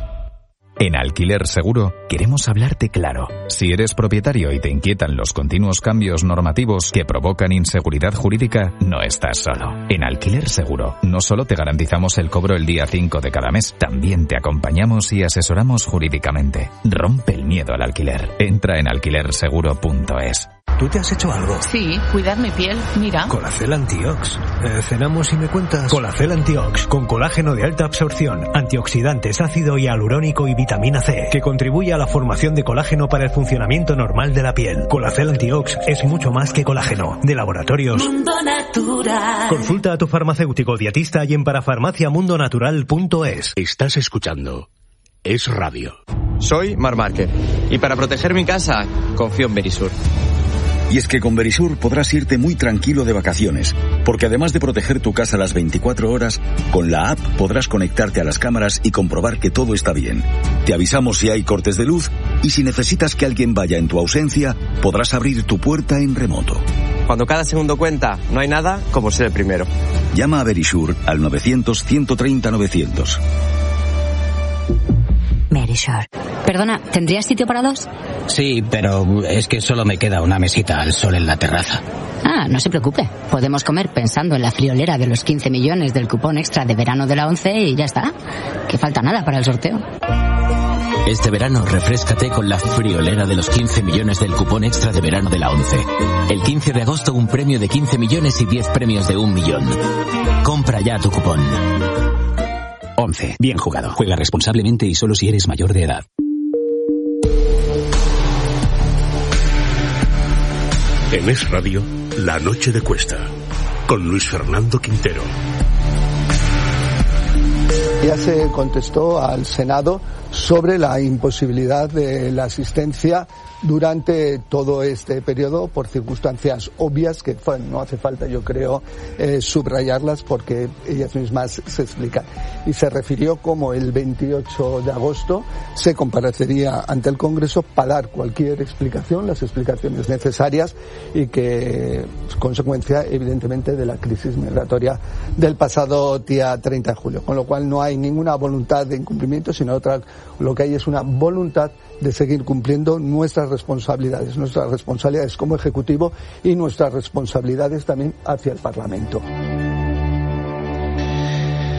En Alquiler Seguro queremos hablarte claro. Si eres propietario y te inquietan los continuos cambios normativos que provocan inseguridad jurídica, no estás solo. En Alquiler Seguro no solo te garantizamos el cobro el día cinco de cada mes, también te acompañamos y asesoramos jurídicamente. Rompe el miedo al alquiler. Entra en alquiler seguro punto es. ¿Tú te has hecho algo? Sí, cuidar mi piel, mira. Colacel Antiox. Eh, cenamos y me cuentas. Colacel Antiox, con colágeno de alta absorción, antioxidantes, ácido hialurónico y vitamina C, que contribuye a la formación de colágeno para el funcionamiento normal de la piel. Colacel Antiox es mucho más que colágeno. De Laboratorios Mundo Natural. Consulta a tu farmacéutico dietista y en parafarmacia mundo natural punto es. Estás escuchando Es Radio. Soy Mar Márquez y para proteger mi casa confío en Verisur. Y es que con Verisur podrás irte muy tranquilo de vacaciones, porque además de proteger tu casa las veinticuatro horas, con la app podrás conectarte a las cámaras y comprobar que todo está bien. Te avisamos si hay cortes de luz y si necesitas que alguien vaya en tu ausencia, podrás abrir tu puerta en remoto. Cuando cada segundo cuenta, no hay nada como ser el primero. Llama a Verisur al novecientos, ciento treinta, novecientos. Verisur. Perdona, ¿tendrías sitio para dos? Sí, pero es que solo me queda una mesita al sol en la terraza. Ah, no se preocupe. Podemos comer pensando en la friolera de los quince millones del cupón extra de verano de la once y ya está. Que falta nada para el sorteo. Este verano refréscate con la friolera de los quince millones del cupón extra de verano de la once. El quince de agosto un premio de quince millones y diez premios de un millón. Compra ya tu cupón. once. Bien jugado. Juega responsablemente y solo si eres mayor de edad. En Es Radio, La Noche de Cuesta, con Luis Fernando Quintero. Ya se contestó al Senado sobre la imposibilidad de la asistencia durante todo este periodo por circunstancias obvias que bueno, no hace falta, yo creo, eh, subrayarlas porque ellas mismas se explican. Y se refirió como el veintiocho de agosto se comparecería ante el Congreso para dar cualquier explicación, las explicaciones necesarias y que es consecuencia evidentemente de la crisis migratoria del pasado día treinta de julio. Con lo cual no hay ninguna voluntad de incumplimiento, sino otra, lo que hay es una voluntad de seguir cumpliendo nuestras responsabilidades, nuestras responsabilidades como Ejecutivo y nuestras responsabilidades también hacia el Parlamento.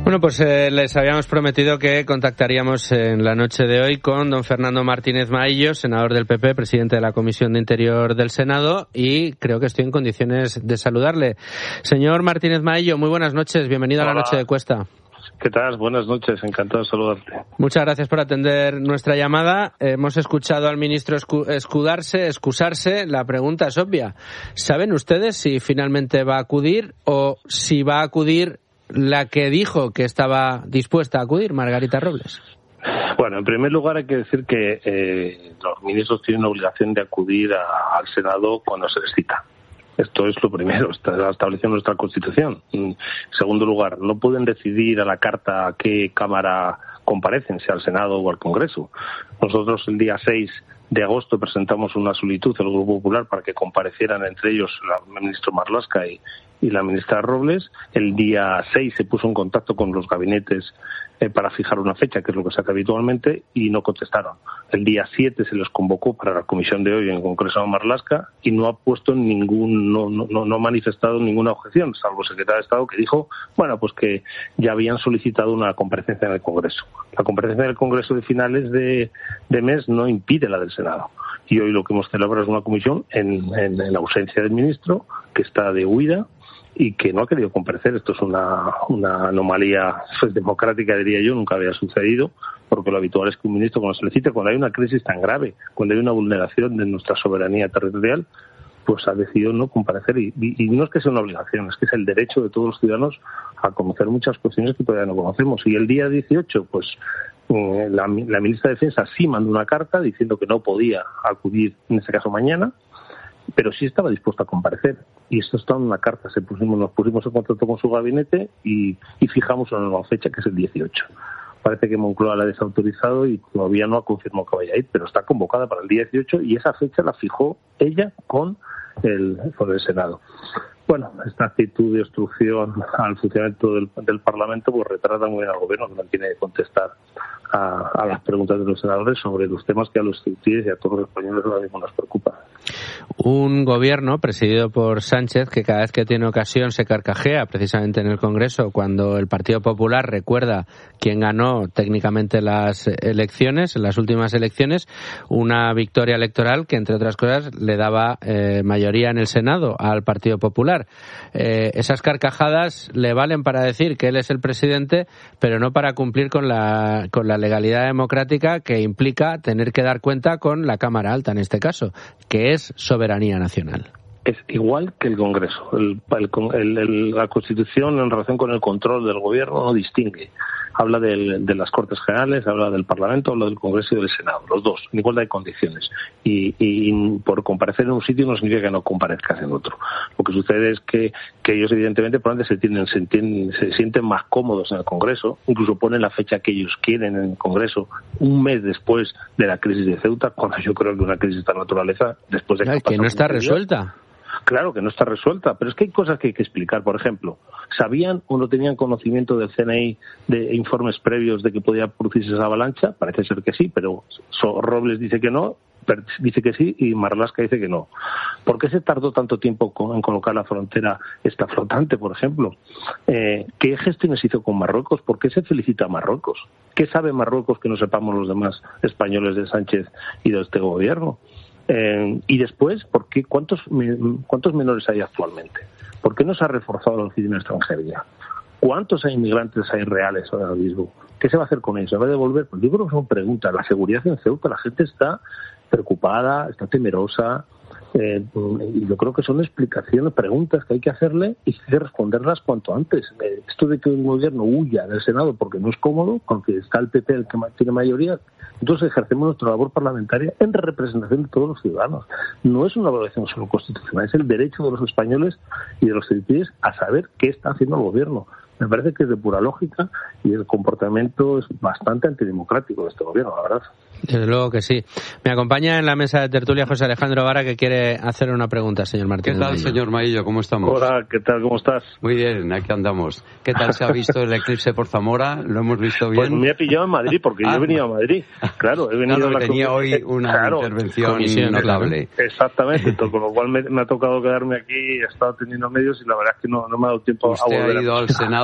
Bueno, pues eh, les habíamos prometido que contactaríamos en la noche de hoy con don Fernando Martínez Maillo, senador del P P, presidente de la Comisión de Interior del Senado, y creo que estoy en condiciones de saludarle. Señor Martínez Maillo, muy buenas noches, bienvenido Hola. a la Noche de Cuesta. ¿Qué tal? Buenas noches, encantado de saludarte. Muchas gracias por atender nuestra llamada. Hemos escuchado al ministro escudarse, excusarse. La pregunta es obvia. ¿Saben ustedes si finalmente va a acudir o si va a acudir la que dijo que estaba dispuesta a acudir, Margarita Robles? Bueno, en primer lugar hay que decir que eh, los ministros tienen obligación de acudir a, al Senado cuando se les cita. Esto es lo primero, está establecido en nuestra Constitución. En segundo lugar, no pueden decidir a la carta a qué Cámara comparecen, sea al Senado o al Congreso. Nosotros el día seis de agosto presentamos una solicitud al Grupo Popular para que comparecieran entre ellos el ministro Marlaska y, y la ministra Robles. El día seis se puso en contacto con los gabinetes eh, para fijar una fecha, que es lo que se hace habitualmente, y no contestaron. El día siete se les convocó para la comisión de hoy en el Congreso de Marlaska y no ha puesto ningún, no, no, no ha manifestado ninguna objeción, salvo el secretario de Estado que dijo, bueno, pues que ya habían solicitado una comparecencia en el Congreso. La comparecencia en el Congreso de finales de, de mes no impide la del Senado. Y hoy lo que hemos celebrado es una comisión en, en, en ausencia del ministro, que está de huida y que no ha querido comparecer. Esto es una, una anomalía pues, democrática, diría yo, nunca había sucedido, porque lo habitual es que un ministro, cuando se le cite, cuando hay una crisis tan grave, cuando hay una vulneración de nuestra soberanía territorial, pues ha decidido no comparecer. Y, y, y no es que sea una obligación, es que es el derecho de todos los ciudadanos a conocer muchas cuestiones que todavía no conocemos. Y el día dieciocho, pues eh, la, la ministra de Defensa sí mandó una carta diciendo que no podía acudir, en este caso mañana, pero sí estaba dispuesta a comparecer. Y esto está en una carta. Se pusimos, nos pusimos en contacto con su gabinete y, y fijamos una nueva fecha, que es el dieciocho. Parece que Moncloa la ha desautorizado y todavía no ha confirmado que vaya a ir, pero está convocada para el día dieciocho y esa fecha la fijó ella con el, con el Senado. Bueno, esta actitud de obstrucción al funcionamiento del, del Parlamento pues retrata muy bien al Gobierno, que no tiene que contestar a, a las preguntas de los senadores sobre los temas que a los ciudadanos y a todos los españoles ahora mismo nos preocupan. Un Gobierno presidido por Sánchez que cada vez que tiene ocasión se carcajea, precisamente en el Congreso, cuando el Partido Popular recuerda quién ganó técnicamente las elecciones, las últimas elecciones, una victoria electoral que, entre otras cosas, le daba eh, mayoría en el Senado al Partido Popular. Eh, esas carcajadas le valen para decir que él es el presidente, pero no para cumplir con la, con la legalidad democrática que implica tener que dar cuenta con la Cámara Alta, en este caso, que es soberanía nacional. Es igual que el Congreso. El, el, el, la Constitución, en relación con el control del Gobierno, no distingue. Habla del, de las Cortes Generales, habla del Parlamento, habla del Congreso y del Senado, los dos, en igualdad de condiciones. Y, y por comparecer en un sitio no significa que no comparezcas en otro. Lo que sucede es que, que ellos, evidentemente, por antes se, tienen, se, tienen, se sienten más cómodos en el Congreso, incluso ponen la fecha que ellos quieren en el Congreso, un mes después de la crisis de Ceuta, cuando yo creo que una crisis de esta naturaleza, después de que, Ay, que no está resuelta. Claro que no está resuelta, pero es que hay cosas que hay que explicar. Por ejemplo, ¿sabían o no tenían conocimiento del C N I de informes previos de que podía producirse esa avalancha? Parece ser que sí, pero Robles dice que no, dice que sí y Marlaska dice que no. ¿Por qué se tardó tanto tiempo en colocar la frontera esta flotante, por ejemplo? Eh, ¿Qué gestiones hizo con Marruecos? ¿Por qué se felicita a Marruecos? ¿Qué sabe Marruecos que no sepamos los demás españoles de Sánchez y de este gobierno? Eh, y después, ¿por qué, cuántos, ¿cuántos menores hay actualmente? ¿Por qué no se ha reforzado la oficina de extranjería? ¿Cuántos inmigrantes hay reales ahora mismo? ¿Qué se va a hacer con ellos? ¿Se va a devolver? Pues yo creo que son preguntas. La seguridad en Ceuta, la gente está preocupada, está temerosa. Eh, y yo creo que son explicaciones, preguntas que hay que hacerle y hay que responderlas cuanto antes. Eh, esto de que un gobierno huya del Senado porque no es cómodo, porque está el P P el que tiene mayoría, entonces ejercemos nuestra labor parlamentaria en representación de todos los ciudadanos. No es una valoración solo constitucional, es el derecho de los españoles y de los ciudadanos a saber qué está haciendo el gobierno. Me parece que es de pura lógica y el comportamiento es bastante antidemocrático de este gobierno, la verdad. Desde luego que sí. Me acompaña en la mesa de tertulia José Alejandro Vara, que quiere hacer una pregunta, señor Martínez. ¿Qué tal, Maillo? señor Maillo? ¿Cómo estamos? Hola, ¿qué tal? ¿Cómo estás? Muy bien, aquí andamos. ¿Qué tal se ha visto el eclipse por Zamora? ¿Lo hemos visto bien? Pues me he pillado en Madrid, porque ah, yo he venido a Madrid. Claro, he venido claro, a la tenía hoy una claro, intervención comisión, notable. Claro. Exactamente, con lo cual me, me ha tocado quedarme aquí, he estado teniendo medios y la verdad es que no, no me ha dado tiempo Usted a volver. ha ido a... al Senado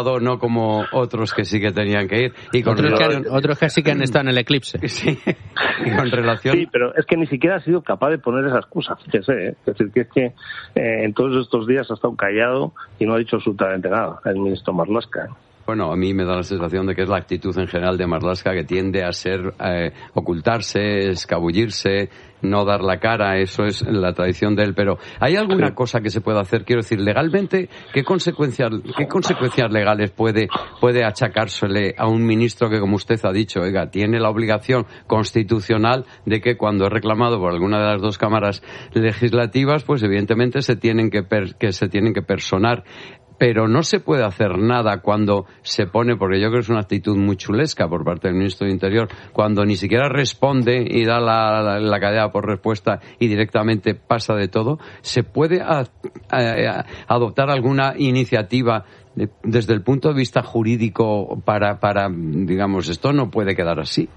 reclamado, no como otros que sí que tenían que ir. Y con otros, relación... que, otros que sí que han estado en el eclipse. Sí, y con relación... Sí, pero es que ni siquiera ha sido capaz de poner esa excusa, fíjese, ¿eh? Es decir, que es que eh, en todos estos días ha estado callado y no ha dicho absolutamente nada el ministro Marlaska. Bueno, a mí me da la sensación de que es la actitud en general de Marlaska, que tiende a ser eh, ocultarse, escabullirse, no dar la cara. Eso es la tradición de él. Pero ¿hay alguna cosa que se pueda hacer? Quiero decir, legalmente, ¿qué consecuencias, qué consecuencias legales puede, puede achacársele a un ministro que, como usted ha dicho, oiga, tiene la obligación constitucional de que cuando es reclamado por alguna de las dos cámaras legislativas, pues evidentemente se tienen que, per, que se tienen que personar? Pero no se puede hacer nada cuando se pone, porque yo creo que es una actitud muy chulesca por parte del ministro de Interior, cuando ni siquiera responde y da la, la, la cadena por respuesta y directamente pasa de todo. ¿Se puede a, a, a adoptar alguna iniciativa de, desde el punto de vista jurídico para, para, digamos, esto no puede quedar así?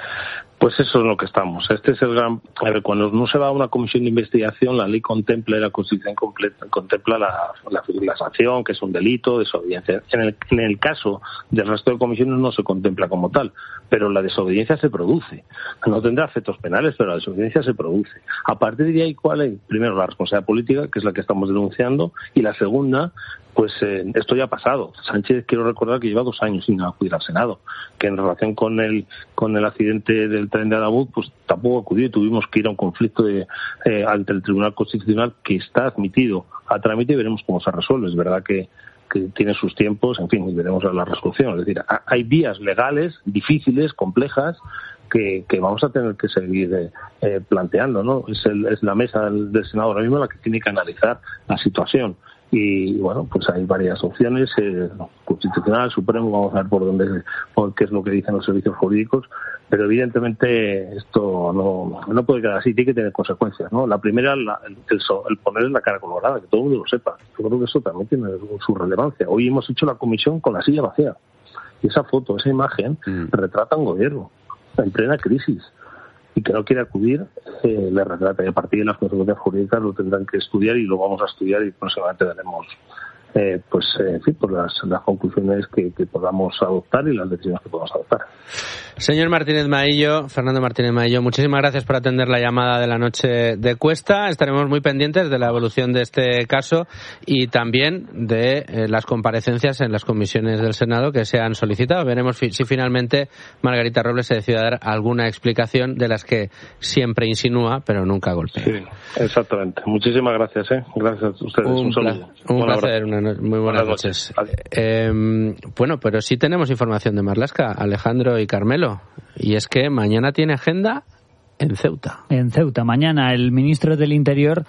Pues eso es lo que estamos. Este es el gran... A ver, cuando no se va a una comisión de investigación, la ley contempla y la Constitución completa, contempla la, la, la sanción, que es un delito, desobediencia. En el, en el caso del resto de comisiones no se contempla como tal, pero la desobediencia se produce. No tendrá efectos penales, pero la desobediencia se produce. A partir de ahí, ¿cuál es? Primero, la responsabilidad política, que es la que estamos denunciando, y la segunda... Pues eh, esto ya ha pasado. Sánchez, quiero recordar que lleva dos años sin acudir al Senado, que en relación con el con el accidente del tren de Adabud, pues tampoco acudió y tuvimos que ir a un conflicto de, eh, ante el Tribunal Constitucional que está admitido a trámite y veremos cómo se resuelve. Es verdad que, que tiene sus tiempos, en fin, y veremos la resolución. Es decir, hay vías legales difíciles, complejas, que, que vamos a tener que seguir eh, planteando, ¿no? Es, el, es la mesa del, del Senado ahora mismo la que tiene que analizar la situación. Y bueno, pues hay varias opciones, eh, Constitucional, Supremo, vamos a ver por dónde, por qué es lo que dicen los servicios jurídicos, pero evidentemente esto no, no puede quedar así, tiene que tener consecuencias, ¿no? La primera, la, el, el, el poner la cara colorada, que todo el mundo lo sepa. Yo creo que eso también tiene su relevancia. Hoy hemos hecho la comisión con la silla vacía, y esa foto, esa imagen, mm. retrata un gobierno en plena crisis y que no quiere acudir, eh, le retrata. Y a partir de las consecuencias jurídicas lo tendrán que estudiar y lo vamos a estudiar y próximamente daremos eh, pues, eh, en fin, pues las, las conclusiones que, que podamos adoptar y las decisiones que podamos adoptar. Señor Martínez Maillo, Fernando Martínez Maillo, muchísimas gracias por atender la llamada de la noche de Cuesta. Estaremos muy pendientes de la evolución de este caso y también de eh, las comparecencias en las comisiones del Senado que se han solicitado. Veremos fi- si finalmente Margarita Robles se decide a dar alguna explicación de las que siempre insinúa, pero nunca golpea. Sí, exactamente. Muchísimas gracias, ¿eh? Gracias a ustedes. Un, un saludo. Pla- un placer, una no- muy buenas, buenas noches. noches. Eh, bueno, pero sí tenemos información de Marlaska, Alejandro y Carmelo. Y es que mañana tiene agenda en Ceuta. En Ceuta. Mañana el ministro del Interior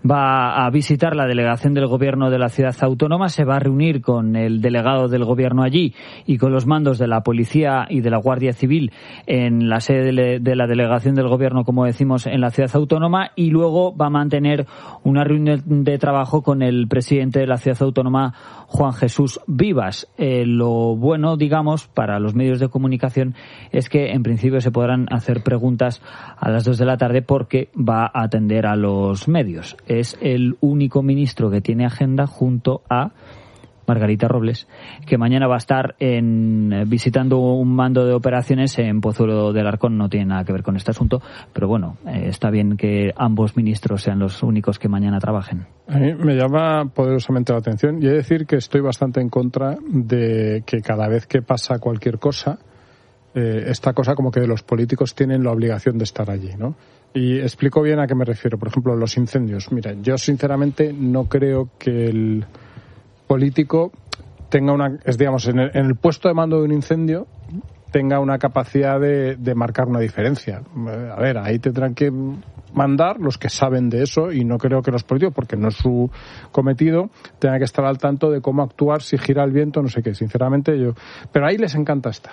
va a visitar la delegación del gobierno de la ciudad autónoma, se va a reunir con el delegado del gobierno allí y con los mandos de la policía y de la Guardia Civil en la sede de la delegación del gobierno, como decimos, en la ciudad autónoma, y luego va a mantener una reunión de trabajo con el presidente de la ciudad autónoma, Juan Jesús Vivas. Eh, lo bueno, digamos, para los medios de comunicación es que en principio se podrán hacer preguntas a las dos de la tarde porque va a atender a los medios. Es el único ministro que tiene agenda junto a Margarita Robles, que mañana va a estar en, visitando un mando de operaciones en Pozuelo del Arcón. No tiene nada que ver con este asunto, pero bueno, eh, está bien que ambos ministros sean los únicos que mañana trabajen. A mí me llama poderosamente la atención y he de decir que estoy bastante en contra de que cada vez que pasa cualquier cosa, eh, esta cosa como que los políticos tienen la obligación de estar allí, ¿no? Y explico bien a qué me refiero. Por ejemplo, los incendios. Mira, yo sinceramente no creo que el político tenga una, es digamos, en el, en el puesto de mando de un incendio tenga una capacidad de, de marcar una diferencia. A ver, ahí tendrán que mandar los que saben de eso, y no creo que los políticos, porque no es su cometido, tengan que estar al tanto de cómo actuar, si gira el viento, no sé qué. Sinceramente yo, pero ahí les encanta estar.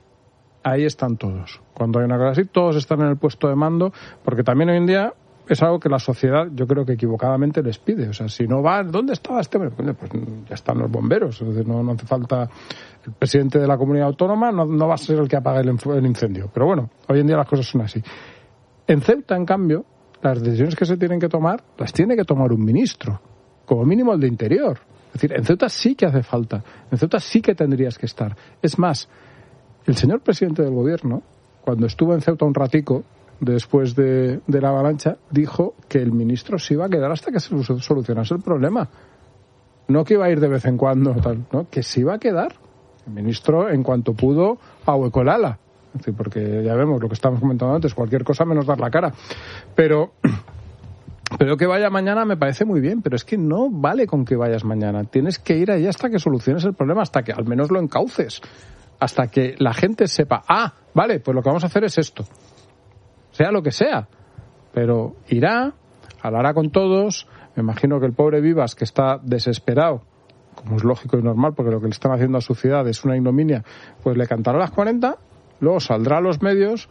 Ahí están todos. Cuando hay una cosa así, todos están en el puesto de mando, porque también hoy en día es algo que la sociedad, yo creo que equivocadamente les pide. O sea, si no van, ¿dónde estaba este hombre? Pues ya están los bomberos. Es decir, no, no hace falta. El presidente de la comunidad autónoma no, no va a ser el que apague el, el incendio. Pero bueno, hoy en día las cosas son así. En Ceuta, en cambio, las decisiones que se tienen que tomar, las tiene que tomar un ministro. Como mínimo el de Interior. Es decir, en Ceuta sí que hace falta, en Ceuta sí que tendrías que estar. Es más, el señor presidente del gobierno, cuando estuvo en Ceuta un ratico, después de, de la avalancha, dijo que el ministro se iba a quedar hasta que se solucionase el problema. No que iba a ir de vez en cuando, tal, ¿no? Que se iba a quedar. El ministro, en cuanto pudo, ahuecó el ala. Es decir, porque ya vemos lo que estábamos comentando antes, cualquier cosa menos dar la cara. Pero... Pero que vaya mañana me parece muy bien, pero es que no vale con que vayas mañana. Tienes que ir allí hasta que soluciones el problema, hasta que al menos lo encauces, hasta que la gente sepa, ah, vale, pues lo que vamos a hacer es esto, sea lo que sea. Pero irá, hablará con todos, me imagino que el pobre Vivas, que está desesperado, como es lógico y normal, porque lo que le están haciendo a su ciudad es una ignominia, pues le cantará a las cuarenta, luego saldrá a los medios,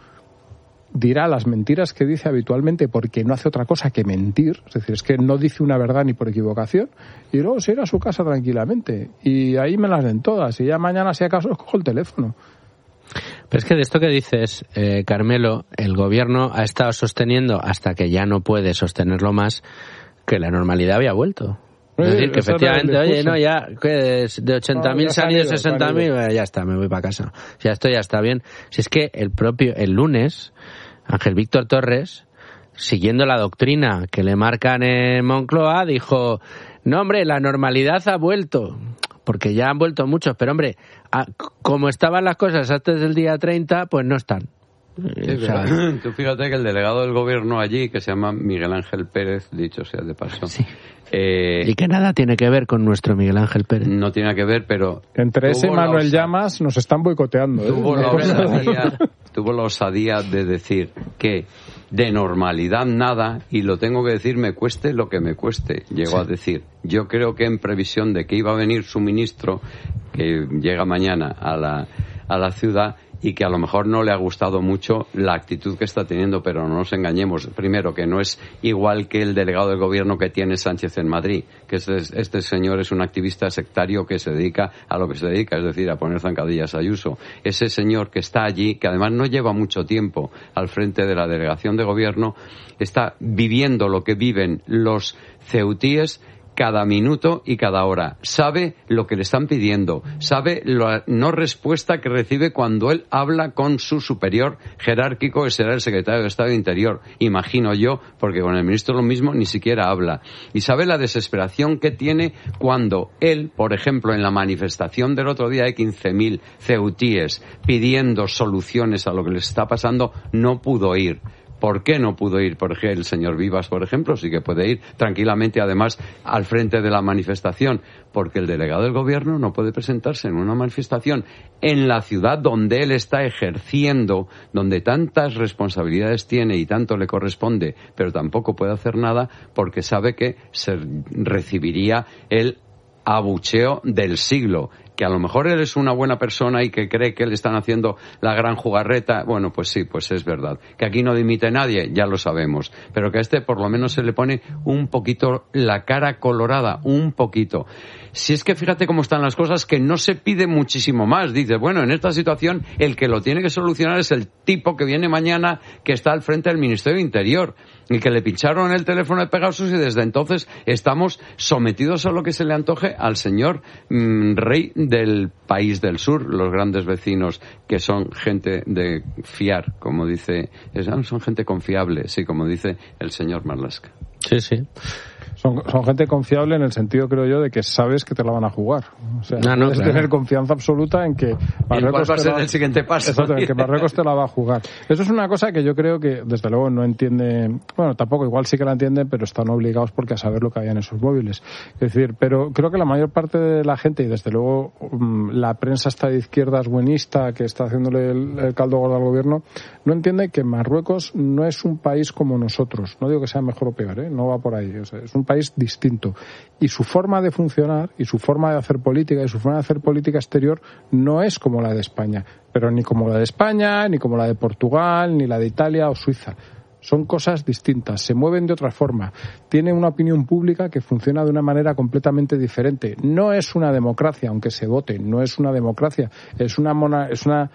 dirá las mentiras que dice habitualmente porque no hace otra cosa que mentir, es decir, es que no dice una verdad ni por equivocación, y luego se irá a su casa tranquilamente y ahí me las den todas y ya mañana si acaso cojo el teléfono. Pero es que de esto que dices, eh, Carmelo, el gobierno ha estado sosteniendo hasta que ya no puede sostenerlo más que la normalidad había vuelto. Es sí, decir, que efectivamente, oye, no, ya que de ochenta mil no, se han ido sesenta mil, ya está, me voy para casa. Ya esto ya está bien. Si es que el propio, el lunes, Ángel Víctor Torres, siguiendo la doctrina que le marcan en Moncloa, dijo, no, hombre, la normalidad ha vuelto. Porque ya han vuelto muchos, pero, hombre, a, como estaban las cosas antes del día treinta, pues no están. Sí, o sea, tú fíjate que el delegado del gobierno allí, que se llama Miguel Ángel Pérez, dicho sea de paso, sí. eh, y que nada tiene que ver con nuestro Miguel Ángel Pérez. No tiene que ver, pero... Entre ese Manuel Llamas nos están boicoteando. Tuvo, ¿eh? la osadía, tuvo la osadía de decir que de normalidad nada, y lo tengo que decir, me cueste lo que me cueste, llegó sí. a decir. Yo creo que en previsión de que iba a venir su ministro, que llega mañana a la, a la ciudad, y que a lo mejor no le ha gustado mucho la actitud que está teniendo, pero no nos engañemos. Primero, que no es igual que el delegado del gobierno que tiene Sánchez en Madrid, que este, este señor es un activista sectario que se dedica a lo que se dedica, es decir, a poner zancadillas a Ayuso. Ese señor que está allí, que además no lleva mucho tiempo al frente de la delegación de gobierno, está viviendo lo que viven los ceutíes cada minuto y cada hora. Sabe lo que le están pidiendo, sabe la no respuesta que recibe cuando él habla con su superior jerárquico, que será el secretario de Estado de Interior, imagino yo, porque con el ministro lo mismo, ni siquiera habla. Y sabe la desesperación que tiene cuando él, por ejemplo, en la manifestación del otro día de quince mil ceutíes pidiendo soluciones a lo que les está pasando, no pudo ir. ¿Por qué no pudo ir? Porque el señor Vivas, por ejemplo, sí que puede ir tranquilamente, además, al frente de la manifestación. Porque el delegado del gobierno no puede presentarse en una manifestación en la ciudad donde él está ejerciendo, donde tantas responsabilidades tiene y tanto le corresponde, pero tampoco puede hacer nada porque sabe que se recibiría el abucheo del siglo. Que a lo mejor él es una buena persona y que cree que le están haciendo la gran jugarreta, bueno, pues sí, pues es verdad. Que aquí no dimite nadie, ya lo sabemos. Pero que a este por lo menos se le pone un poquito la cara colorada, un poquito. Si es que fíjate cómo están las cosas, que no se pide muchísimo más. Dice, bueno, en esta situación el que lo tiene que solucionar es el tipo que viene mañana, que está al frente del Ministerio de Interior, y que le pincharon el teléfono de Pegasus y desde entonces estamos sometidos a lo que se le antoje al señor mmm, rey del país del sur, los grandes vecinos, que son gente de fiar, como dice, son gente confiable, sí, como dice el señor Marlaska. Sí, sí. Son, son gente confiable en el sentido, creo yo, de que sabes que te la van a jugar. O sea, no, no, puedes claro. tener confianza absoluta en que Marruecos va a ser el siguiente paso. Exacto, en que Marruecos te la va a jugar. Eso es una cosa que yo creo que, desde luego, no entiende... Bueno, tampoco, igual sí que la entienden, pero están obligados porque a saber lo que había en esos móviles. Es decir, pero creo que la mayor parte de la gente, y desde luego la prensa está de izquierdas buenista, que está haciéndole el, el caldo gordo al gobierno, no entiende que Marruecos no es un país como nosotros. No digo que sea mejor o peor, ¿eh? No va por ahí. O sea, es un país distinto. Y su forma de funcionar, y su forma de hacer política, y su forma de hacer política exterior no es como la de España. Pero ni como la de España, ni como la de Portugal, ni la de Italia o Suiza. Son cosas distintas, se mueven de otra forma. Tiene una opinión pública que funciona de una manera completamente diferente. No es una democracia, aunque se vote, no es una democracia. Es una, mona, es una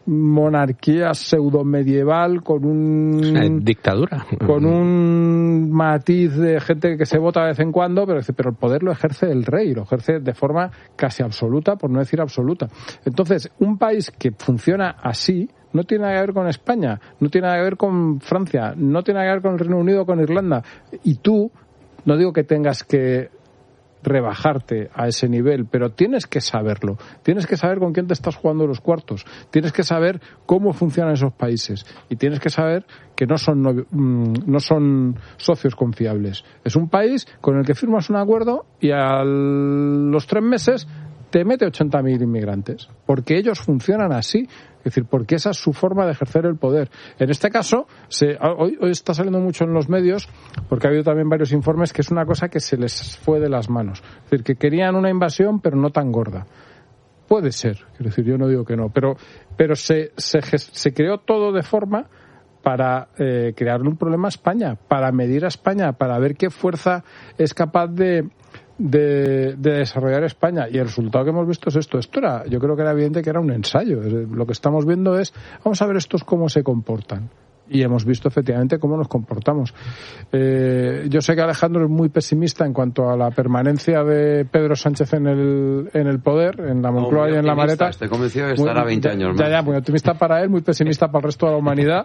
monarquía pseudo-medieval con un... Eh, dictadura. Con un matiz de gente que se vota de vez en cuando, pero, pero el poder lo ejerce el rey, lo ejerce de forma casi absoluta, por no decir absoluta. Entonces, un país que funciona así no tiene nada que ver con España, no tiene nada que ver con Francia, no tiene nada que ver con el Reino Unido o con Irlanda. Y tú, no digo que tengas que rebajarte a ese nivel, pero tienes que saberlo, tienes que saber con quién te estás jugando los cuartos, tienes que saber cómo funcionan esos países y tienes que saber que no son no, no son socios confiables. Es un país con el que firmas un acuerdo y a los tres meses te mete ochenta mil inmigrantes, porque ellos funcionan así. Es decir, porque esa es su forma de ejercer el poder. En este caso, se, hoy, hoy está saliendo mucho en los medios, porque ha habido también varios informes, que es una cosa que se les fue de las manos. Es decir, que querían una invasión, pero no tan gorda. Puede ser, quiero decir, yo no digo que no, pero, pero se, se, se creó todo de forma para eh, crearle un problema a España, para medir a España, para ver qué fuerza es capaz de... De, de desarrollar España, y el resultado que hemos visto es esto. Esto era, yo creo que era evidente que era un ensayo. Lo que estamos viendo es, vamos a ver estos cómo se comportan, y hemos visto efectivamente cómo nos comportamos. Eh, yo sé que Alejandro es muy pesimista en cuanto a la permanencia de Pedro Sánchez en el en el poder, en la Moncloa no, y en la maleta. Estoy convencido de que estará veinte años ya, más. Ya, ya, muy optimista para él, muy pesimista para el resto de la humanidad,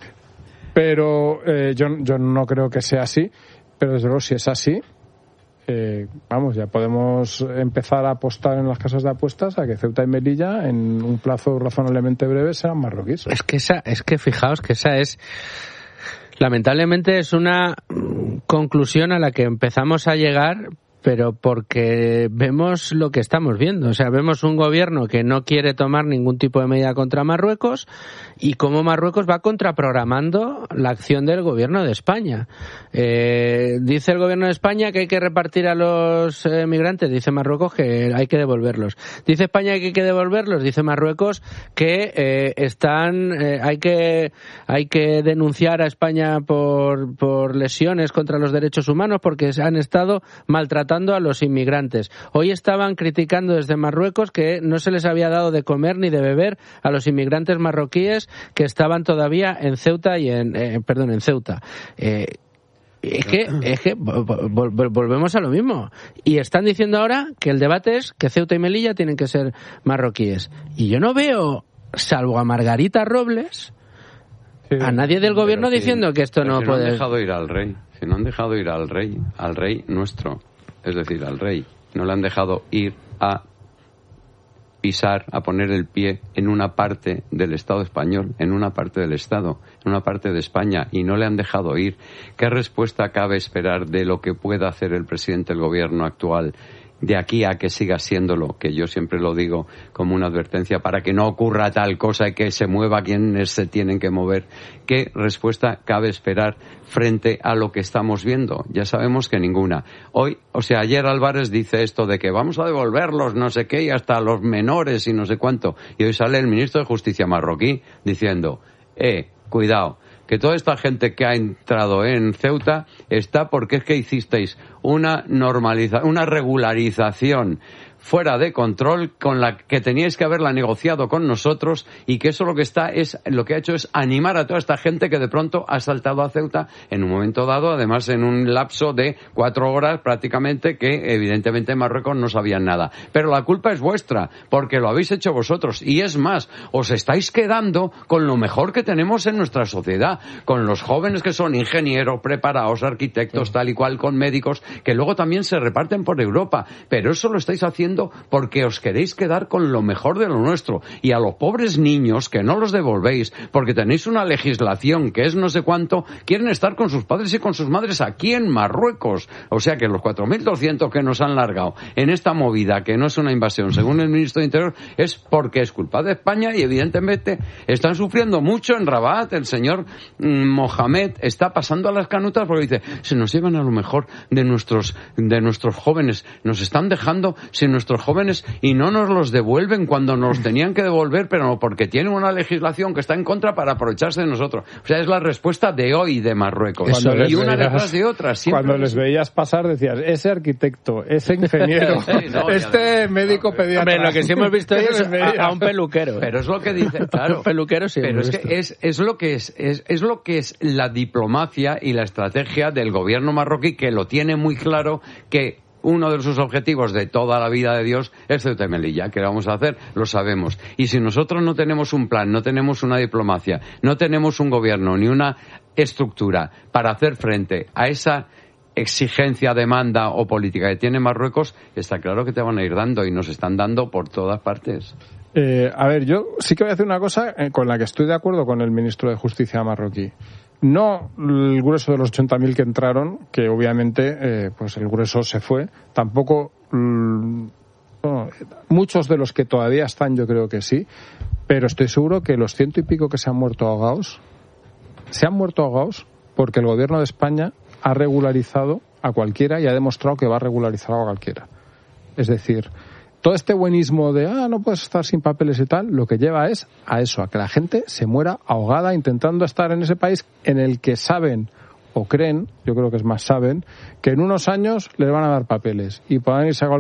pero eh, yo, yo no creo que sea así, pero desde luego si es así, Eh, vamos, ya podemos empezar a apostar en las casas de apuestas a que Ceuta y Melilla en un plazo razonablemente breve sean marroquíes. Es que esa, es que fijaos que esa es, lamentablemente es una conclusión a la que empezamos a llegar, pero porque vemos lo que estamos viendo. O sea, vemos un gobierno que no quiere tomar ningún tipo de medida contra Marruecos y cómo Marruecos va contraprogramando la acción del gobierno de España. Eh, dice el gobierno de España que hay que repartir a los eh, migrantes, dice Marruecos que hay que devolverlos. Dice España que hay que devolverlos, dice Marruecos que eh, están, eh, hay que hay que denunciar a España por, por lesiones contra los derechos humanos porque se han estado maltratando a los inmigrantes. Hoy estaban criticando desde Marruecos que no se les había dado de comer ni de beber a los inmigrantes marroquíes que estaban todavía en Ceuta y en eh, perdón, en Ceuta. Eh, es que es que vol- vol- volvemos a lo mismo. Y están diciendo ahora que el debate es que Ceuta y Melilla tienen que ser marroquíes. Y yo no veo, salvo a Margarita Robles, sí, a nadie del gobierno si, diciendo que esto no si puede... no han dejado ir al rey. Si no han dejado ir al rey, al rey nuestro. Es decir, al rey. No le han dejado ir a pisar, a poner el pie en una parte del Estado español, en una parte del Estado, en una parte de España, y no le han dejado ir. ¿Qué respuesta cabe esperar de lo que pueda hacer el presidente del gobierno actual de aquí a que siga siéndolo? Que yo siempre lo digo como una advertencia para que no ocurra tal cosa y que se mueva quienes se tienen que mover. ¿Qué respuesta cabe esperar frente a lo que estamos viendo? Ya sabemos que ninguna. Hoy, o sea, ayer Álvarez dice esto de que vamos a devolverlos no sé qué y hasta los menores y no sé cuánto. Y hoy sale el ministro de Justicia marroquí diciendo, eh, cuidado, que toda esta gente que ha entrado en Ceuta está porque es que hicisteis una normaliza, una regularización fuera de control con la que teníais que haberla negociado con nosotros y que eso lo que está es lo que ha hecho es animar a toda esta gente que de pronto ha saltado a Ceuta en un momento dado, además en un lapso de cuatro horas prácticamente que evidentemente en Marruecos no sabían nada. Pero la culpa es vuestra porque lo habéis hecho vosotros y es más, os estáis quedando con lo mejor que tenemos en nuestra sociedad, con los jóvenes que son ingenieros, preparados, arquitectos, sí, tal y cual, con médicos que luego también se reparten por Europa, pero eso lo estáis haciendo porque os queréis quedar con lo mejor de lo nuestro y a los pobres niños que no los devolvéis porque tenéis una legislación que es no sé cuánto, quieren estar con sus padres y con sus madres aquí en Marruecos. O sea que los cuatro mil doscientos que nos han largado en esta movida, que no es una invasión según el ministro de Interior, es porque es culpa de España y evidentemente están sufriendo mucho en Rabat. El señor mmm, Mohamed está pasando a las canutas porque dice, se nos llevan a lo mejor de nuestros de nuestros jóvenes, nos están dejando sin nuestros nuestros jóvenes y no nos los devuelven cuando nos tenían que devolver, pero no, porque tienen una legislación que está en contra para aprovecharse de nosotros. O sea, es la respuesta de hoy de Marruecos. Cuando y una veías, detrás de otra. Cuando les veías pasar decías, ese arquitecto, ese ingeniero, sí, no, este médico pediatra. Hombre, lo que sí hemos visto es a, a un peluquero. Pero es lo que dice, claro. Un peluquero sí. Pero es que es, es lo que es, es, es lo que es la diplomacia y la estrategia del gobierno marroquí, que lo tiene muy claro, que uno de sus objetivos de toda la vida de Dios es Ceuta y Melilla. ¿Qué vamos a hacer? Lo sabemos. Y si nosotros no tenemos un plan, no tenemos una diplomacia, no tenemos un gobierno ni una estructura para hacer frente a esa exigencia, demanda o política que tiene Marruecos, está claro que te van a ir dando y nos están dando por todas partes. Eh, a ver, yo sí que voy a decir una cosa con la que estoy de acuerdo con el ministro de Justicia marroquí. No el grueso de los ochenta mil que entraron, que obviamente eh, pues el grueso se fue. Tampoco mm, no, muchos de los que todavía están, yo creo que sí. Pero estoy seguro que los ciento y pico que se han muerto ahogados, se han muerto ahogados porque el gobierno de España ha regularizado a cualquiera y ha demostrado que va a regularizar a cualquiera. Es decir, todo este buenismo de, ah, no puedes estar sin papeles y tal, lo que lleva es a eso, a que la gente se muera ahogada intentando estar en ese país en el que saben o creen, yo creo que es más saben, que en unos años les van a dar papeles y puedan irse a